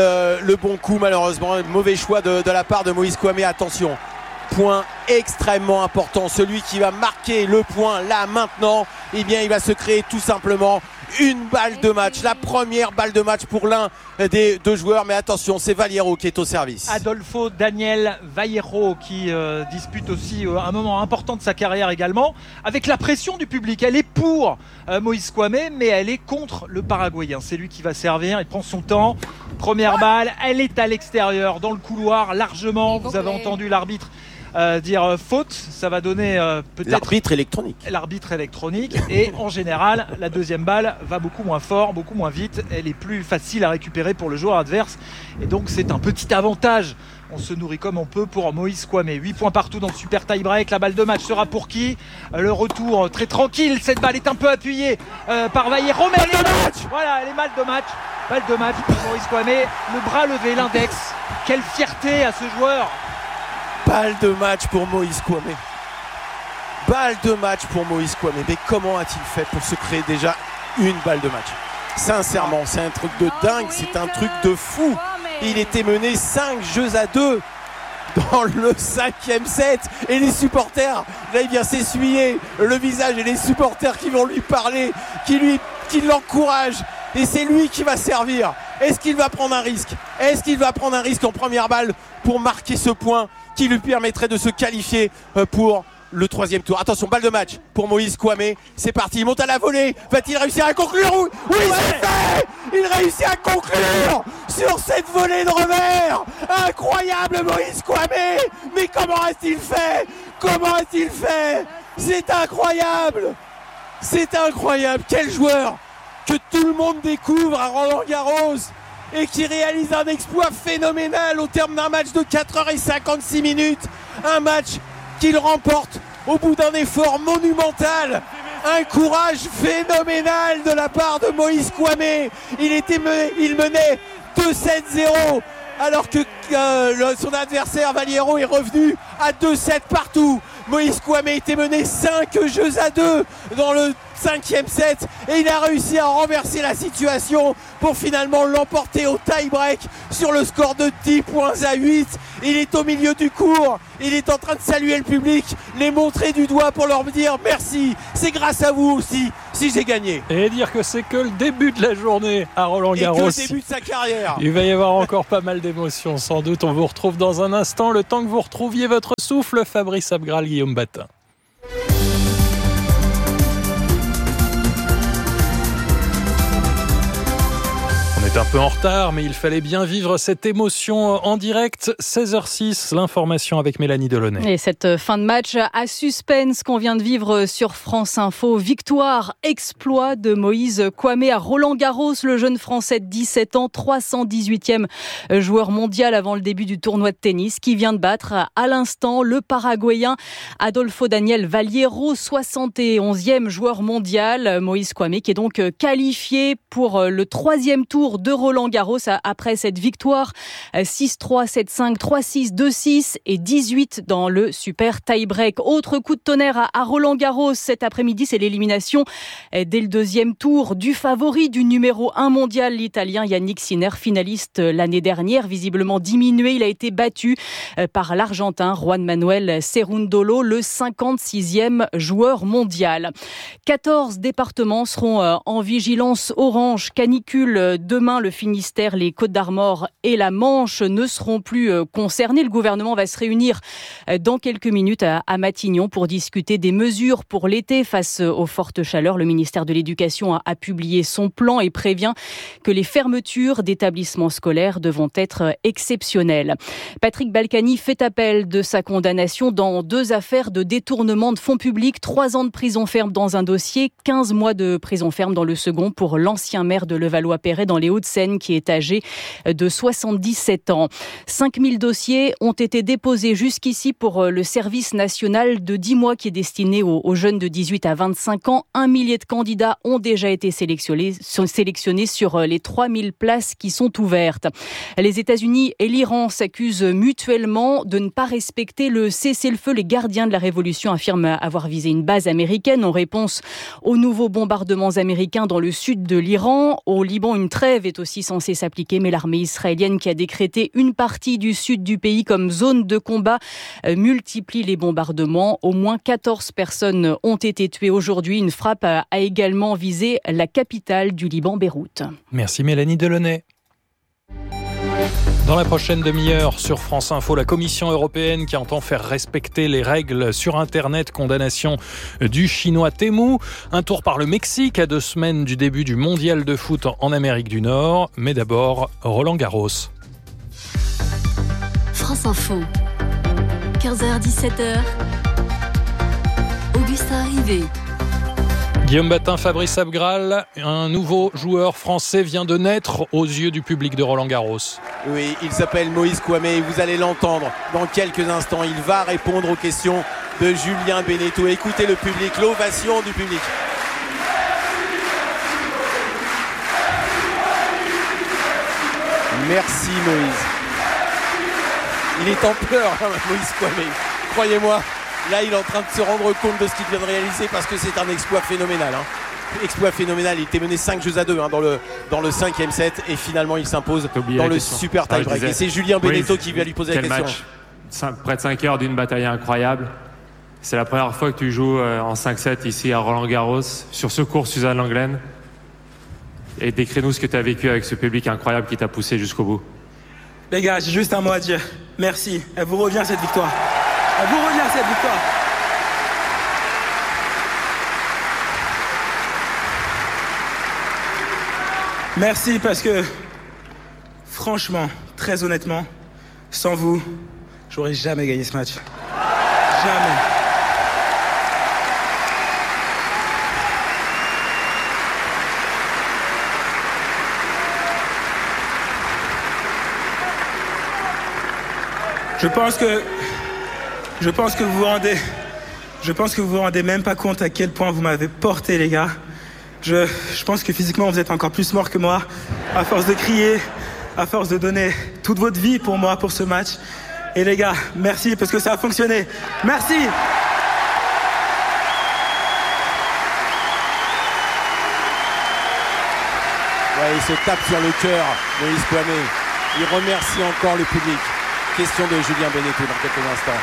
le bon coup. Malheureusement, mauvais choix de la part de Moïse Kouamé. Attention, point extrêmement important. Celui qui va marquer le point là, maintenant, eh bien, il va se créer tout simplement une balle de match, la première balle de match pour l'un des deux joueurs. Mais attention, c'est Valero qui est au service. Adolfo Daniel Valero qui dispute aussi un moment important de sa carrière également, avec la pression du public. Elle est pour Moïse Kouamé, mais elle est contre le Paraguayen. C'est lui qui va servir, il prend son temps. Première balle, elle est à l'extérieur, dans le couloir largement. Vous avez entendu l'arbitre dire faute, ça va donner peut-être l'arbitre électronique. Et en général, la deuxième balle va beaucoup moins fort, beaucoup moins vite. Elle est plus facile à récupérer pour le joueur adverse. Et donc c'est un petit avantage. On se nourrit comme on peut pour Moïse Kouamé. 8 points partout dans le super tie-break. La balle de match sera pour qui? Le retour très tranquille. Cette balle est un peu appuyée par Valero. Mais voilà, elle est mal de match. Balle de match pour Moïse Kouamé. Le bras levé, l'index. Quelle fierté à ce joueur. Balle de match pour Moïse Kouamé. Balle de match pour Moïse Kouamé. Mais comment a-t-il fait pour se créer déjà une balle de match? Sincèrement, c'est un truc de dingue, c'est un truc de fou. Il était mené 5-2 dans le 5e set. Et les supporters, là, il vient s'essuyer le visage. Et les supporters qui vont lui parler, qui l'encouragent. Et c'est lui qui va servir. Est-ce qu'il va prendre un risque? Est-ce qu'il va prendre un risque en première balle pour marquer ce point qui lui permettrait de se qualifier pour le troisième tour. Attention, balle de match pour Moïse Kouamé. C'est parti, il monte à la volée. Va-t-il réussir à conclure? Oui, c'est fait! Il réussit à conclure sur cette volée de revers. Incroyable Moïse Kouamé. Mais comment a-t-il fait? Comment a-t-il fait? C'est incroyable. C'est incroyable. Quel joueur que tout le monde découvre à Roland-Garros et qui réalise un exploit phénoménal au terme d'un match de 4h56. Un match qu'il remporte au bout d'un effort monumental. Un courage phénoménal de la part de Moïse Kouamé. Il menait 2-7-0 alors que son adversaire Valliero est revenu à 2-7 partout. Moïse Kouamé était mené 5-2 dans le 5e set et il a réussi à renverser la situation pour finalement l'emporter au tie-break sur le score de 10 points à 8. Il est au milieu du court, il est en train de saluer le public, les montrer du doigt pour leur dire merci, c'est grâce à vous aussi si j'ai gagné. Et dire que c'est que le début de la journée à Roland-Garros. Et que le début de sa carrière. Il va y avoir encore pas mal d'émotions sans doute. On vous retrouve dans un instant, le temps que vous retrouviez votre souffle. Fabrice Abgral, Guillaume Batin. Un peu en retard, mais il fallait bien vivre cette émotion en direct. 16h06, l'information avec Mélanie Delaunay. Et cette fin de match à suspense qu'on vient de vivre sur France Info. Victoire, exploit de Moïse Kouamé à Roland-Garros. Le jeune Français de 17 ans, 318e joueur mondial avant le début du tournoi de tennis, qui vient de battre à l'instant le Paraguayen Adolfo Daniel Valliero, 71e joueur mondial. Moïse Kouamé qui est donc qualifié pour le 3e tour de Roland-Garros après cette victoire 6-3, 7-5, 3-6, 2-6 et 18 dans le super tie-break. Autre coup de tonnerre à Roland-Garros cet après-midi, c'est l'élimination dès le 2e tour du favori du numéro 1 mondial, l'Italien Yannick Sinner, finaliste l'année dernière, visiblement diminué. Il a été battu par l'Argentin Juan Manuel Cerundolo, le 56e joueur mondial. 14 départements seront en vigilance orange canicule demain. Le Finistère, les Côtes-d'Armor et la Manche ne seront plus concernés. Le gouvernement va se réunir dans quelques minutes à Matignon pour discuter des mesures pour l'été face aux fortes chaleurs. Le ministère de l'Éducation a publié son plan et prévient que les fermetures d'établissements scolaires devront être exceptionnelles. Patrick Balkany fait appel de sa condamnation dans 2 affaires de détournement de fonds publics. 3 ans de prison ferme dans un dossier, 15 mois de prison ferme dans le second pour l'ancien maire de Levallois-Perret dans les Hauts-de-Seine qui est âgé de 77 ans. 5000 dossiers ont été déposés jusqu'ici pour le service national de 10 mois qui est destiné aux jeunes de 18 à 25 ans. 1 millier de candidats ont déjà été sélectionnés sur les 3000 places qui sont ouvertes. Les États-Unis et l'Iran s'accusent mutuellement de ne pas respecter le cessez-le-feu. Les gardiens de la révolution affirment avoir visé une base américaine en réponse aux nouveaux bombardements américains dans le sud de l'Iran. Au Liban, une trêve est aussi censée s'appliquer, mais l'armée israélienne qui a décrété une partie du sud du pays comme zone de combat multiplie les bombardements. Au moins 14 personnes ont été tuées aujourd'hui. Une frappe a également visé la capitale du Liban, Beyrouth. Merci Mélanie Delaunay. Dans la prochaine demi-heure sur France Info, la Commission européenne qui entend faire respecter les règles sur Internet, condamnation du chinois Temu. Un tour par le Mexique à 2 semaines du début du mondial de foot en Amérique du Nord. Mais d'abord, Roland-Garros. France Info, 15h-17h, Augustin Rivet. Guillaume Batin, Fabrice Abgral, un nouveau joueur français vient de naître aux yeux du public de Roland-Garros. Oui, il s'appelle Moïse Kouamé, vous allez l'entendre dans quelques instants. Il va répondre aux questions de Julien Beneteau. Écoutez le public, l'ovation du public. Merci Moïse. Il est en pleurs, Moïse Kouamé. Croyez-moi. Là, il est en train de se rendre compte de ce qu'il vient de réaliser parce que c'est un exploit phénoménal. Exploit phénoménal. Il était mené 5-2 dans le 5e set et finalement il s'impose dans le super tie-break. Et c'est Julien Beneteau qui vient lui poser la question. Près de 5 heures d'une bataille incroyable. C'est la première fois que tu joues en 5-7 ici à Roland-Garros sur ce court Suzanne Lenglen. Et décris-nous ce que tu as vécu avec ce public incroyable qui t'a poussé jusqu'au bout. Les gars, j'ai juste un mot à dire. Merci. Elle vous revient cette victoire. Elle vous revient cette victoire. Merci parce que, franchement, très honnêtement, sans vous, j'aurais jamais gagné ce match. Jamais. Je pense que vous vous rendez même pas compte à quel point vous m'avez porté, les gars. Je pense que physiquement vous êtes encore plus morts que moi, à force de crier, à force de donner toute votre vie pour moi, pour ce match. Et les gars, merci parce que ça a fonctionné. Merci. Ouais, il se tape sur le cœur, Moïse Kouamé. Il remercie encore le public. Question de Julien Benneteau dans quelques instants.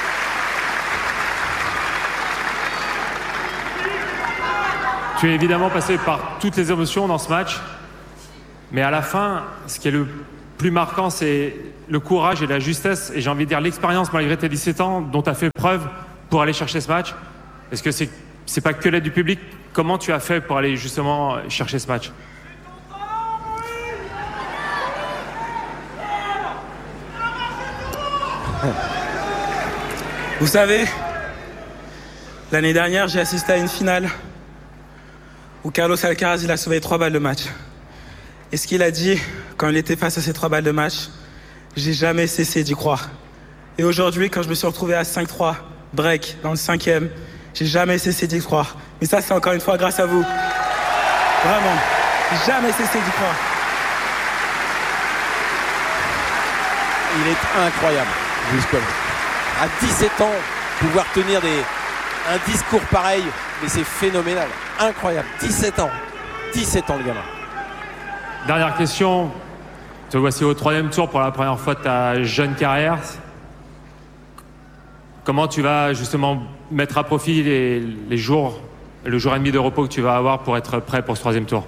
Tu es évidemment passé par toutes les émotions dans ce match. Mais à la fin, ce qui est le plus marquant, c'est le courage et la justesse. Et j'ai envie de dire l'expérience, malgré tes 17 ans, dont tu as fait preuve pour aller chercher ce match. Est-ce que c'est pas que l'aide du public? Comment tu as fait pour aller justement chercher ce match? Vous savez, l'année dernière, j'ai assisté à une finale où Carlos Alcaraz, il a sauvé 3 balles de match. Et ce qu'il a dit quand il était face à ces 3 balles de match, j'ai jamais cessé d'y croire. Et aujourd'hui, quand je me suis retrouvé à 5-3, break, dans le 5e, j'ai jamais cessé d'y croire. Mais ça, c'est encore une fois grâce à vous. Vraiment, j'ai jamais cessé d'y croire. Il est incroyable, Moïse Kouamé. À 17 ans, pouvoir tenir un discours pareil, mais c'est phénoménal, incroyable. 17 ans le gamin. Dernière question. Te voici au 3e tour pour la première fois de ta jeune carrière. Comment tu vas justement mettre à profit le jour et demi de repos que tu vas avoir pour être prêt pour ce 3e tour?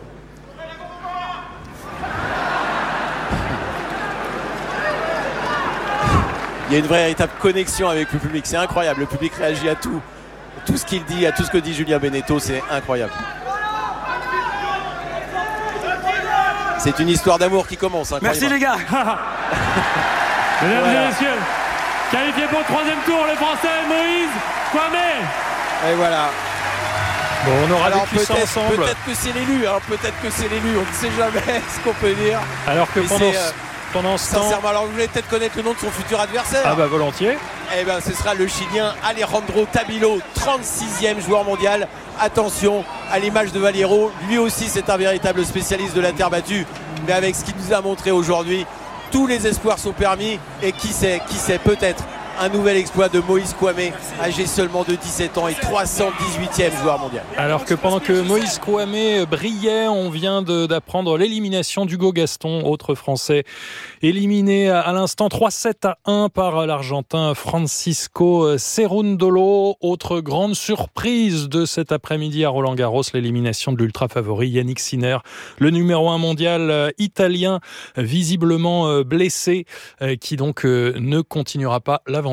Il y a une véritable connexion avec le public, c'est incroyable. Le public réagit à tout ce qu'il dit, à tout ce que dit Julien Benneteau, c'est incroyable. C'est une histoire d'amour qui commence. Merci les gars. Mesdames et messieurs, qualifié pour le 3e tour, le Français Moïse Kouamé. Et voilà. Bon, on aura vécu ça peut-être, ensemble. Peut-être que c'est l'élu, on ne sait jamais ce qu'on peut dire. Alors que pendant ce temps... Sincèrement, alors vous voulez peut-être connaître le nom de son futur adversaire? Ah bah volontiers. Eh ben ce sera le Chilien Alejandro Tabilo, 36e joueur mondial. Attention, à l'image de Valero, lui aussi c'est un véritable spécialiste de la terre battue. Mais avec ce qu'il nous a montré aujourd'hui, tous les espoirs sont permis. Et qui sait, peut-être un nouvel exploit de Moïse Kouamé, âgé seulement de 17 ans et 318e joueur mondial. Alors que pendant que Moïse Kouamé brillait, on vient d'apprendre l'élimination d'Hugo Gaston, autre Français, éliminé à l'instant 3-7-1 par l'Argentin Francisco Cerundolo. Autre grande surprise de cet après-midi à Roland-Garros, l'élimination de l'ultra-favori Yannick Sinner, le numéro 1 mondial italien, visiblement blessé, qui donc ne continuera pas l'aventure.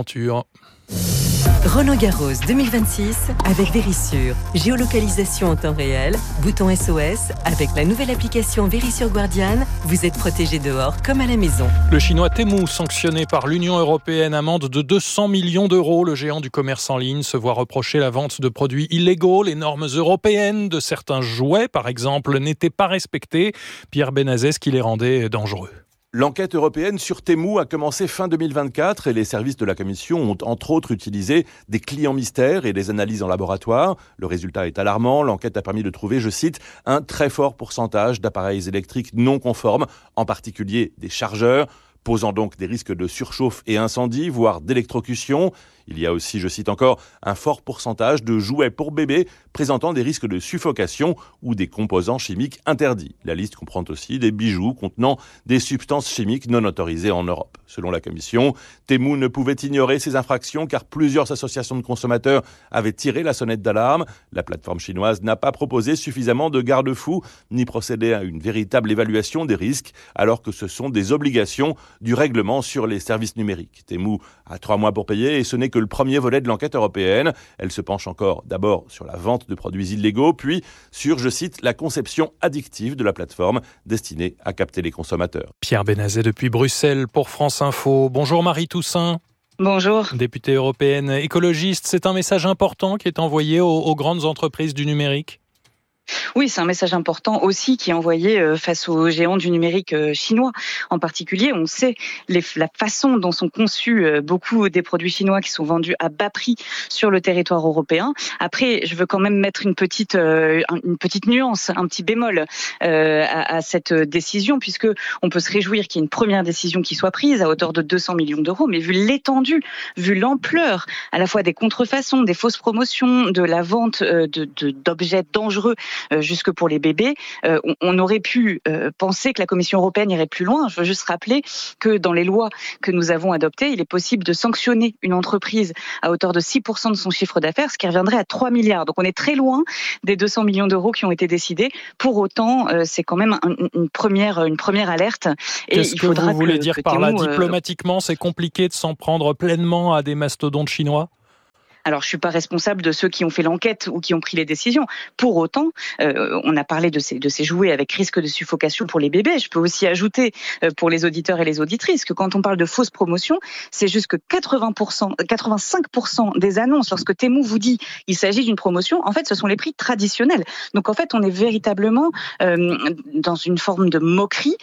Roland-Garros 2026 avec Vérissure. Géolocalisation en temps réel, bouton SOS. Avec la nouvelle application Vérissure Guardian, vous êtes protégé dehors comme à la maison. Le chinois Temu, sanctionné par l'Union européenne, amende de 200 millions d'euros. Le géant du commerce en ligne se voit reprocher la vente de produits illégaux. Les normes européennes de certains jouets, par exemple, n'étaient pas respectées. Pierre Benazès qui les rendait dangereux. L'enquête européenne sur Temu a commencé fin 2024 et les services de la Commission ont entre autres utilisé des clients mystères et des analyses en laboratoire. Le résultat est alarmant. L'enquête a permis de trouver, je cite, un très fort pourcentage d'appareils électriques non conformes, en particulier des chargeurs, posant donc des risques de surchauffe et incendie, voire d'électrocution. Il y a aussi, je cite encore, un fort pourcentage de jouets pour bébés présentant des risques de suffocation ou des composants chimiques interdits. La liste comprend aussi des bijoux contenant des substances chimiques non autorisées en Europe. Selon la Commission, Temu ne pouvait ignorer ces infractions car plusieurs associations de consommateurs avaient tiré la sonnette d'alarme. La plateforme chinoise n'a pas proposé suffisamment de garde-fous ni procédé à une véritable évaluation des risques alors que ce sont des obligations du règlement sur les services numériques. Temu a 3 mois pour payer et ce n'est que le premier volet de l'enquête européenne. Elle se penche encore d'abord sur la vente de produits illégaux, puis sur, je cite, la conception addictive de la plateforme destinée à capter les consommateurs. Pierre Benazet depuis Bruxelles pour France Info. Bonjour Marie Toussaint. Bonjour. Députée européenne écologiste, c'est un message important qui est envoyé aux grandes entreprises du numérique ? Oui, c'est un message important aussi qui est envoyé face aux géants du numérique chinois. En particulier, on sait la façon dont sont conçus beaucoup des produits chinois qui sont vendus à bas prix sur le territoire européen. Après, je veux quand même mettre une petite nuance, un petit bémol à cette décision, puisque on peut se réjouir qu'il y ait une première décision qui soit prise à hauteur de 200 millions d'euros, mais vu l'étendue, vu l'ampleur à la fois des contrefaçons, des fausses promotions, de la vente d'objets dangereux jusque pour les bébés, on aurait pu penser que la Commission européenne irait plus loin. Je veux juste rappeler que dans les lois que nous avons adoptées, il est possible de sanctionner une entreprise à hauteur de 6% de son chiffre d'affaires, ce qui reviendrait à 3 milliards. Donc on est très loin des 200 millions d'euros qui ont été décidés. Pour autant, c'est quand même une première alerte. Et qu'est-ce que vous voulez dire par là ? Diplomatiquement, c'est compliqué de s'en prendre pleinement à des mastodontes chinois ? Alors, je suis pas responsable de ceux qui ont fait l'enquête ou qui ont pris les décisions. Pour autant, on a parlé de ces jouets avec risque de suffocation pour les bébés. Je peux aussi ajouter pour les auditeurs et les auditrices que quand on parle de fausses promotions, c'est juste que 85% des annonces, lorsque Temu vous dit il s'agit d'une promotion, en fait, ce sont les prix traditionnels. Donc, en fait, on est véritablement dans une forme de moquerie,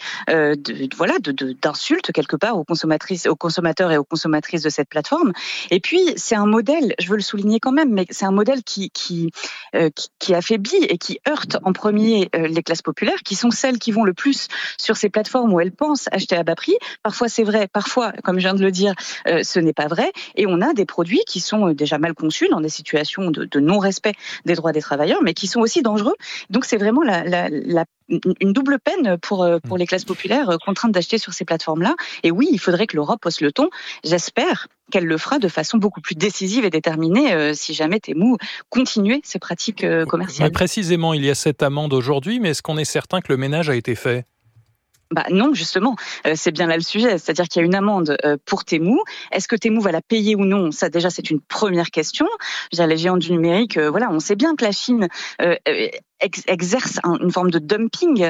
d'insulte quelque part aux consommateurs et aux consommatrices de cette plateforme. Et puis, c'est un modèle, je veux le souligner quand même, mais c'est un modèle qui affaiblit et qui heurte en premier les classes populaires, qui sont celles qui vont le plus sur ces plateformes où elles pensent acheter à bas prix. Parfois c'est vrai, parfois, comme je viens de le dire, ce n'est pas vrai. Et on a des produits qui sont déjà mal conçus dans des situations de non-respect des droits des travailleurs, mais qui sont aussi dangereux. Donc c'est vraiment une double peine pour les classes populaires contraintes d'acheter sur ces plateformes-là. Et oui, il faudrait que l'Europe hausse le ton. J'espère qu'elle le fera de façon beaucoup plus décisive et déterminée si jamais Temu continuait ses pratiques commerciales. Mais précisément, il y a cette amende aujourd'hui, mais est-ce qu'on est certain que le ménage a été fait ? Non, justement, c'est bien là le sujet. C'est-à-dire qu'il y a une amende pour Temu. Est-ce que Temu va la payer ou non ? Ça, déjà, c'est une première question. Je veux dire, les géants du numérique, on sait bien que la Chine exerce une forme de dumping,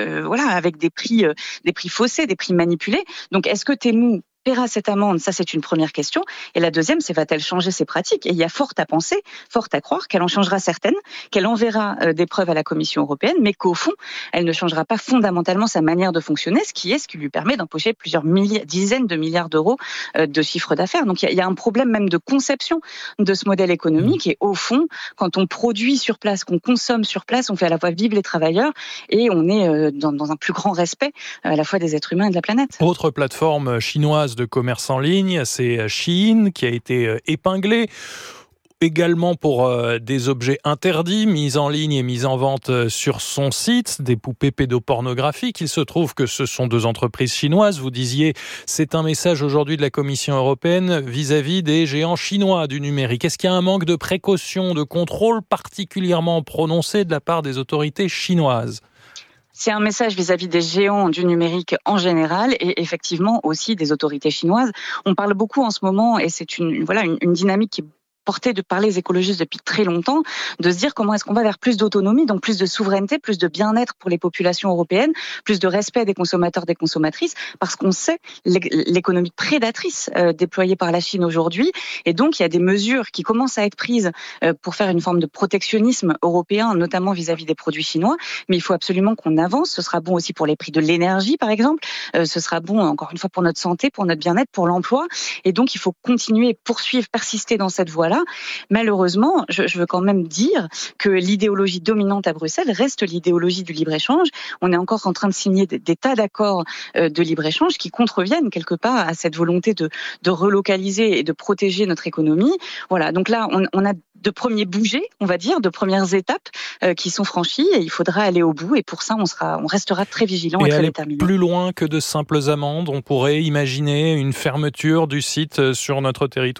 avec des prix faussés, des prix manipulés. Donc, est-ce que Temu paiera cette amende ? Ça, c'est une première question. Et la deuxième, c'est va-t-elle changer ses pratiques ? Et il y a fort à penser, fort à croire qu'elle en changera certaines, qu'elle enverra des preuves à la Commission européenne, mais qu'au fond, elle ne changera pas fondamentalement sa manière de fonctionner, ce qui lui permet d'empocher plusieurs dizaines de milliards d'euros de chiffre d'affaires. Donc, il y a un problème même de conception de ce modèle économique. Et au fond, quand on produit sur place, qu'on consomme sur place, on fait à la fois vivre les travailleurs et on est dans un plus grand respect à la fois des êtres humains et de la planète. Autre plateforme chinoise de commerce en ligne, c'est Shein qui a été épinglée. Également pour des objets interdits, mis en ligne et mis en vente sur son site, des poupées pédopornographiques. Il se trouve que ce sont 2 entreprises chinoises. Vous disiez, c'est un message aujourd'hui de la Commission européenne vis-à-vis des géants chinois du numérique. Est-ce qu'il y a un manque de précaution, de contrôle particulièrement prononcé de la part des autorités chinoises ? C'est un message vis-à-vis des géants du numérique en général et effectivement aussi des autorités chinoises. On parle beaucoup en ce moment et c'est une dynamique qui est portée par les écologistes depuis très longtemps, de se dire comment est-ce qu'on va vers plus d'autonomie, donc plus de souveraineté, plus de bien-être pour les populations européennes, plus de respect des consommateurs, des consommatrices, parce qu'on sait l'économie prédatrice déployée par la Chine aujourd'hui. Et donc, il y a des mesures qui commencent à être prises pour faire une forme de protectionnisme européen, notamment vis-à-vis des produits chinois. Mais il faut absolument qu'on avance. Ce sera bon aussi pour les prix de l'énergie, par exemple. Ce sera bon, encore une fois, pour notre santé, pour notre bien-être, pour l'emploi. Et donc, il faut continuer, poursuivre, persister dans cette voie-là. Malheureusement, je veux quand même dire que l'idéologie dominante à Bruxelles reste l'idéologie du libre-échange. On est encore en train de signer des tas d'accords de libre-échange qui contreviennent quelque part à cette volonté de relocaliser et de protéger notre économie. Voilà, donc là, on a de premiers bougers, on va dire, de premières étapes qui sont franchies et il faudra aller au bout. Et pour ça, on restera très vigilant et très déterminé. Plus loin que de simples amendes, on pourrait imaginer une fermeture du site sur notre territoire ?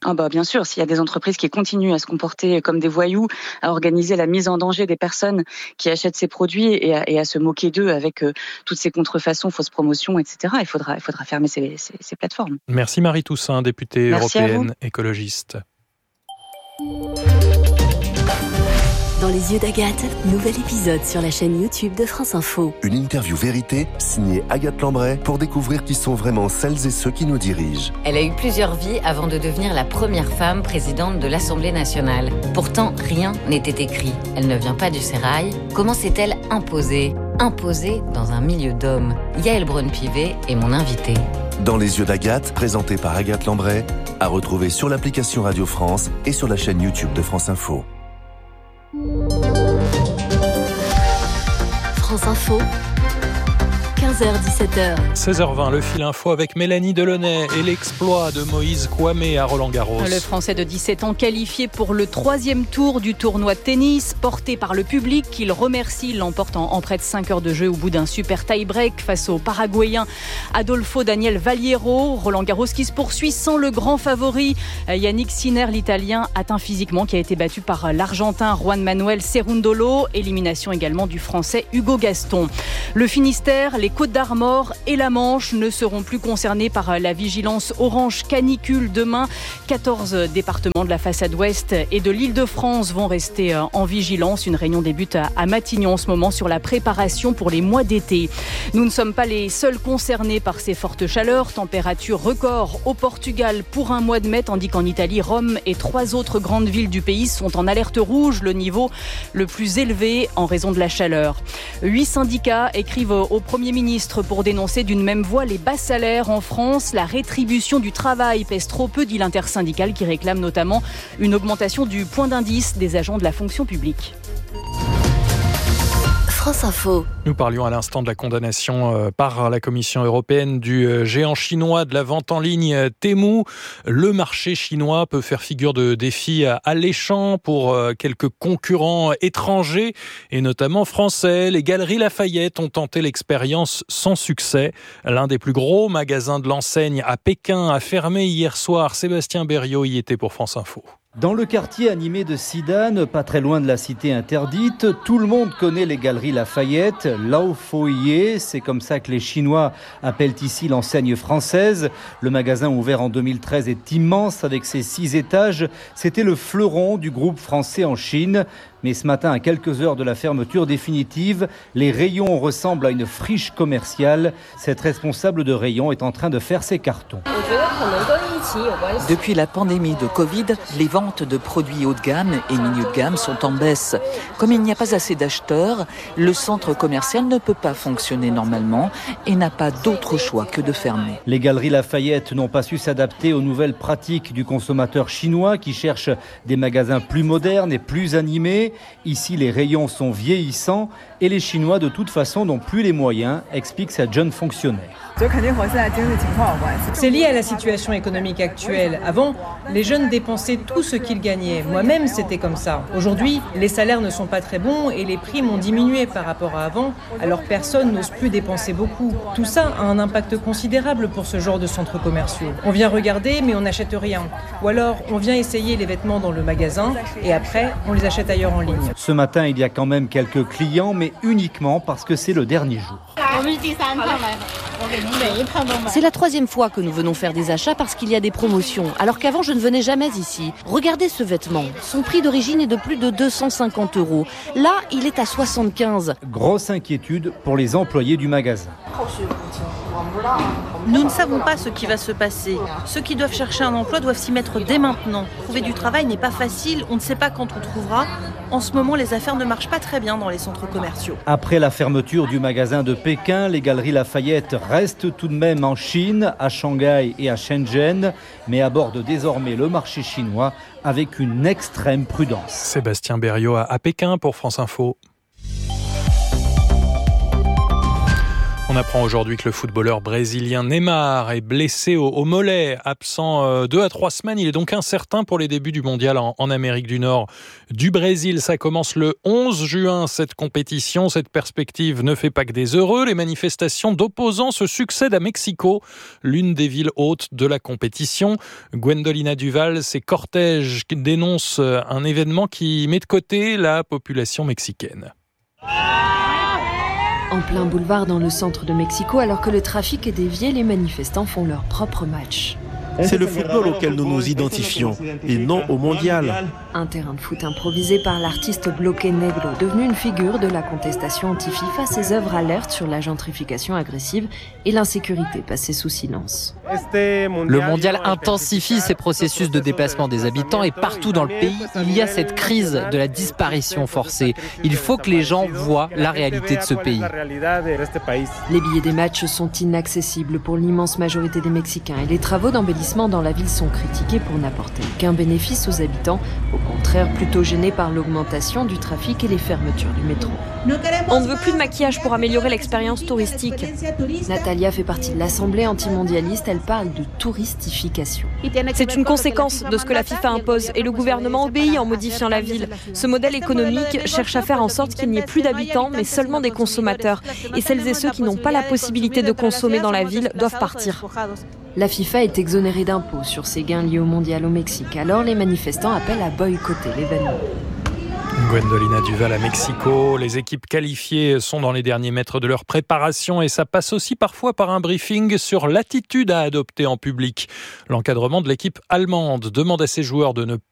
Bien sûr, s'il y a des entreprises qui continuent à se comporter comme des voyous, à organiser la mise en danger des personnes qui achètent ces produits et à se moquer d'eux avec toutes ces contrefaçons, fausses promotions, etc., il faudra fermer ces plateformes. Merci Marie Toussaint, députée européenne écologiste. Dans les yeux d'Agathe, nouvel épisode sur la chaîne YouTube de France Info. Une interview vérité signée Agathe Lambray pour découvrir qui sont vraiment celles et ceux qui nous dirigent. Elle a eu plusieurs vies avant de devenir la première femme présidente de l'Assemblée nationale. Pourtant, rien n'était écrit. Elle ne vient pas du sérail. Comment s'est-elle imposée dans un milieu d'hommes? Yaël Braun-Pivet est mon invitée. Dans les yeux d'Agathe, présenté par Agathe Lambray, à retrouver sur l'application Radio France et sur la chaîne YouTube de France Info. France Info, 15h-17h. 16h20, le fil info avec Mélanie Delaunay et l'exploit de Moïse Kouamé à Roland-Garros. Le Français de 17 ans qualifié pour le 3e tour du tournoi de tennis, porté par le public qu'il remercie, l'emporte en près de 5 heures de jeu au bout d'un super tie-break face au Paraguayen Adolfo Daniel Valiero. Roland-Garros qui se poursuit sans le grand favori Yannick Sinner, l'Italien atteint physiquement, qui a été battu par l'Argentin Juan Manuel Cerundolo. Élimination également du Français Hugo Gaston. Le Finistère, les Côtes-d'Armor et la Manche ne seront plus concernés par la vigilance orange canicule demain. 14 départements de la façade ouest et de l'Île-de-France vont rester en vigilance. Une réunion débute à Matignon en ce moment sur la préparation pour les mois d'été. Nous ne sommes pas les seuls concernés par ces fortes chaleurs. Température record au Portugal pour un mois de mai, tandis qu'en Italie, Rome et 3 autres grandes villes du pays sont en alerte rouge, le niveau le plus élevé en raison de la chaleur. 8 syndicats écrivent au Premier ministre pour dénoncer d'une même voix les bas salaires en France. La rétribution du travail pèse trop peu, dit l'intersyndical, qui réclame notamment une augmentation du point d'indice des agents de la fonction publique. France Info. Nous parlions à l'instant de la condamnation par la Commission européenne du géant chinois de la vente en ligne Temu. Le marché chinois peut faire figure de défi alléchant pour quelques concurrents étrangers et notamment français. Les Galeries Lafayette ont tenté l'expérience sans succès. L'un des plus gros magasins de l'enseigne à Pékin a fermé hier soir. Sébastien Berriot y était pour France Info. Dans le quartier animé de Sidan, pas très loin de la cité interdite, tout le monde connaît les Galeries Lafayette, Lao Foye, c'est comme ça que les Chinois appellent ici l'enseigne française. Le magasin ouvert en 2013 est immense avec ses 6 étages. C'était le fleuron du groupe français en Chine. Mais ce matin, à quelques heures de la fermeture définitive, les rayons ressemblent à une friche commerciale. Cette responsable de rayon est en train de faire ses cartons. Depuis la pandémie de Covid, les ventes de produits haut de gamme et milieu de gamme sont en baisse. Comme il n'y a pas assez d'acheteurs, le centre commercial ne peut pas fonctionner normalement et n'a pas d'autre choix que de fermer. Les Galeries Lafayette n'ont pas su s'adapter aux nouvelles pratiques du consommateur chinois qui cherche des magasins plus modernes et plus animés. Ici, les rayons sont vieillissants et les Chinois, de toute façon, n'ont plus les moyens, explique cette jeune fonctionnaire. C'est lié à la situation économique actuelle. Avant, les jeunes dépensaient tout ce qu'ils gagnaient. Moi-même, c'était comme ça. Aujourd'hui, les salaires ne sont pas très bons et les primes ont diminué par rapport à avant. Alors personne n'ose plus dépenser beaucoup. Tout ça a un impact considérable pour ce genre de centres commerciaux. On vient regarder, mais on n'achète rien. Ou alors, on vient essayer les vêtements dans le magasin et après, on les achète ailleurs en ligne. Ce matin, il y a quand même quelques clients, mais uniquement parce que c'est le dernier jour. C'est la 3e fois que nous venons faire des achats parce qu'il y a des promotions, alors qu'avant je ne venais jamais ici. Regardez ce vêtement, son prix d'origine est de plus de 250 €. Là, il est à 75. Grosse inquiétude pour les employés du magasin. Nous ne savons pas ce qui va se passer. Ceux qui doivent chercher un emploi doivent s'y mettre dès maintenant. Trouver du travail n'est pas facile, on ne sait pas quand on trouvera. En ce moment, les affaires ne marchent pas très bien dans les centres commerciaux. Après la fermeture du magasin de Pékin, les Galeries Lafayette restent tout de même en Chine, à Shanghai et à Shenzhen, mais abordent désormais le marché chinois avec une extrême prudence. Sébastien Berriot à Pékin pour France Info. On apprend aujourd'hui que le footballeur brésilien Neymar est blessé au mollet, absent 2 à 3 semaines. Il est donc incertain pour les débuts du mondial en Amérique du Nord. Du Brésil, ça commence le 11 juin, cette compétition. Cette perspective ne fait pas que des heureux. Les manifestations d'opposants se succèdent à Mexico, l'une des villes hôtes de la compétition. Gwendolina Duval, ces cortèges qui dénoncent un événement qui met de côté la population mexicaine. En plein boulevard dans le centre de Mexico, alors que le trafic est dévié, les manifestants font leur propre match. C'est le football auquel nous nous identifions et non au mondial. Un terrain de foot improvisé par l'artiste Bloque Negro, devenu une figure de la contestation anti-FIFA. Ses œuvres alertent sur la gentrification agressive et l'insécurité passée sous silence. Le mondial intensifie ces processus de déplacement des habitants et partout dans le pays, il y a cette crise de la disparition forcée. Il faut que les gens voient la réalité de ce pays. Les billets des matchs sont inaccessibles pour l'immense majorité des Mexicains et les travaux d'embellissement dans la ville sont critiqués pour n'apporter aucun bénéfice aux habitants, au contraire plutôt gênés par l'augmentation du trafic et les fermetures du métro. On ne veut plus de maquillage pour améliorer l'expérience touristique. Natalia fait partie de l'Assemblée antimondialiste, elle parle de touristification. C'est une conséquence de ce que la FIFA impose et le gouvernement obéit en modifiant la ville. Ce modèle économique cherche à faire en sorte qu'il n'y ait plus d'habitants mais seulement des consommateurs. Et celles et ceux qui n'ont pas la possibilité de consommer dans la ville doivent partir. La FIFA est exonérée d'impôts sur ses gains liés au mondial au Mexique. Alors les manifestants appellent à boycotter l'événement. Gwendolina Duval à Mexico. Les équipes qualifiées sont dans les derniers mètres de leur préparation et ça passe aussi parfois par un briefing sur l'attitude à adopter en public. L'encadrement de l'équipe allemande demande à ses joueurs de ne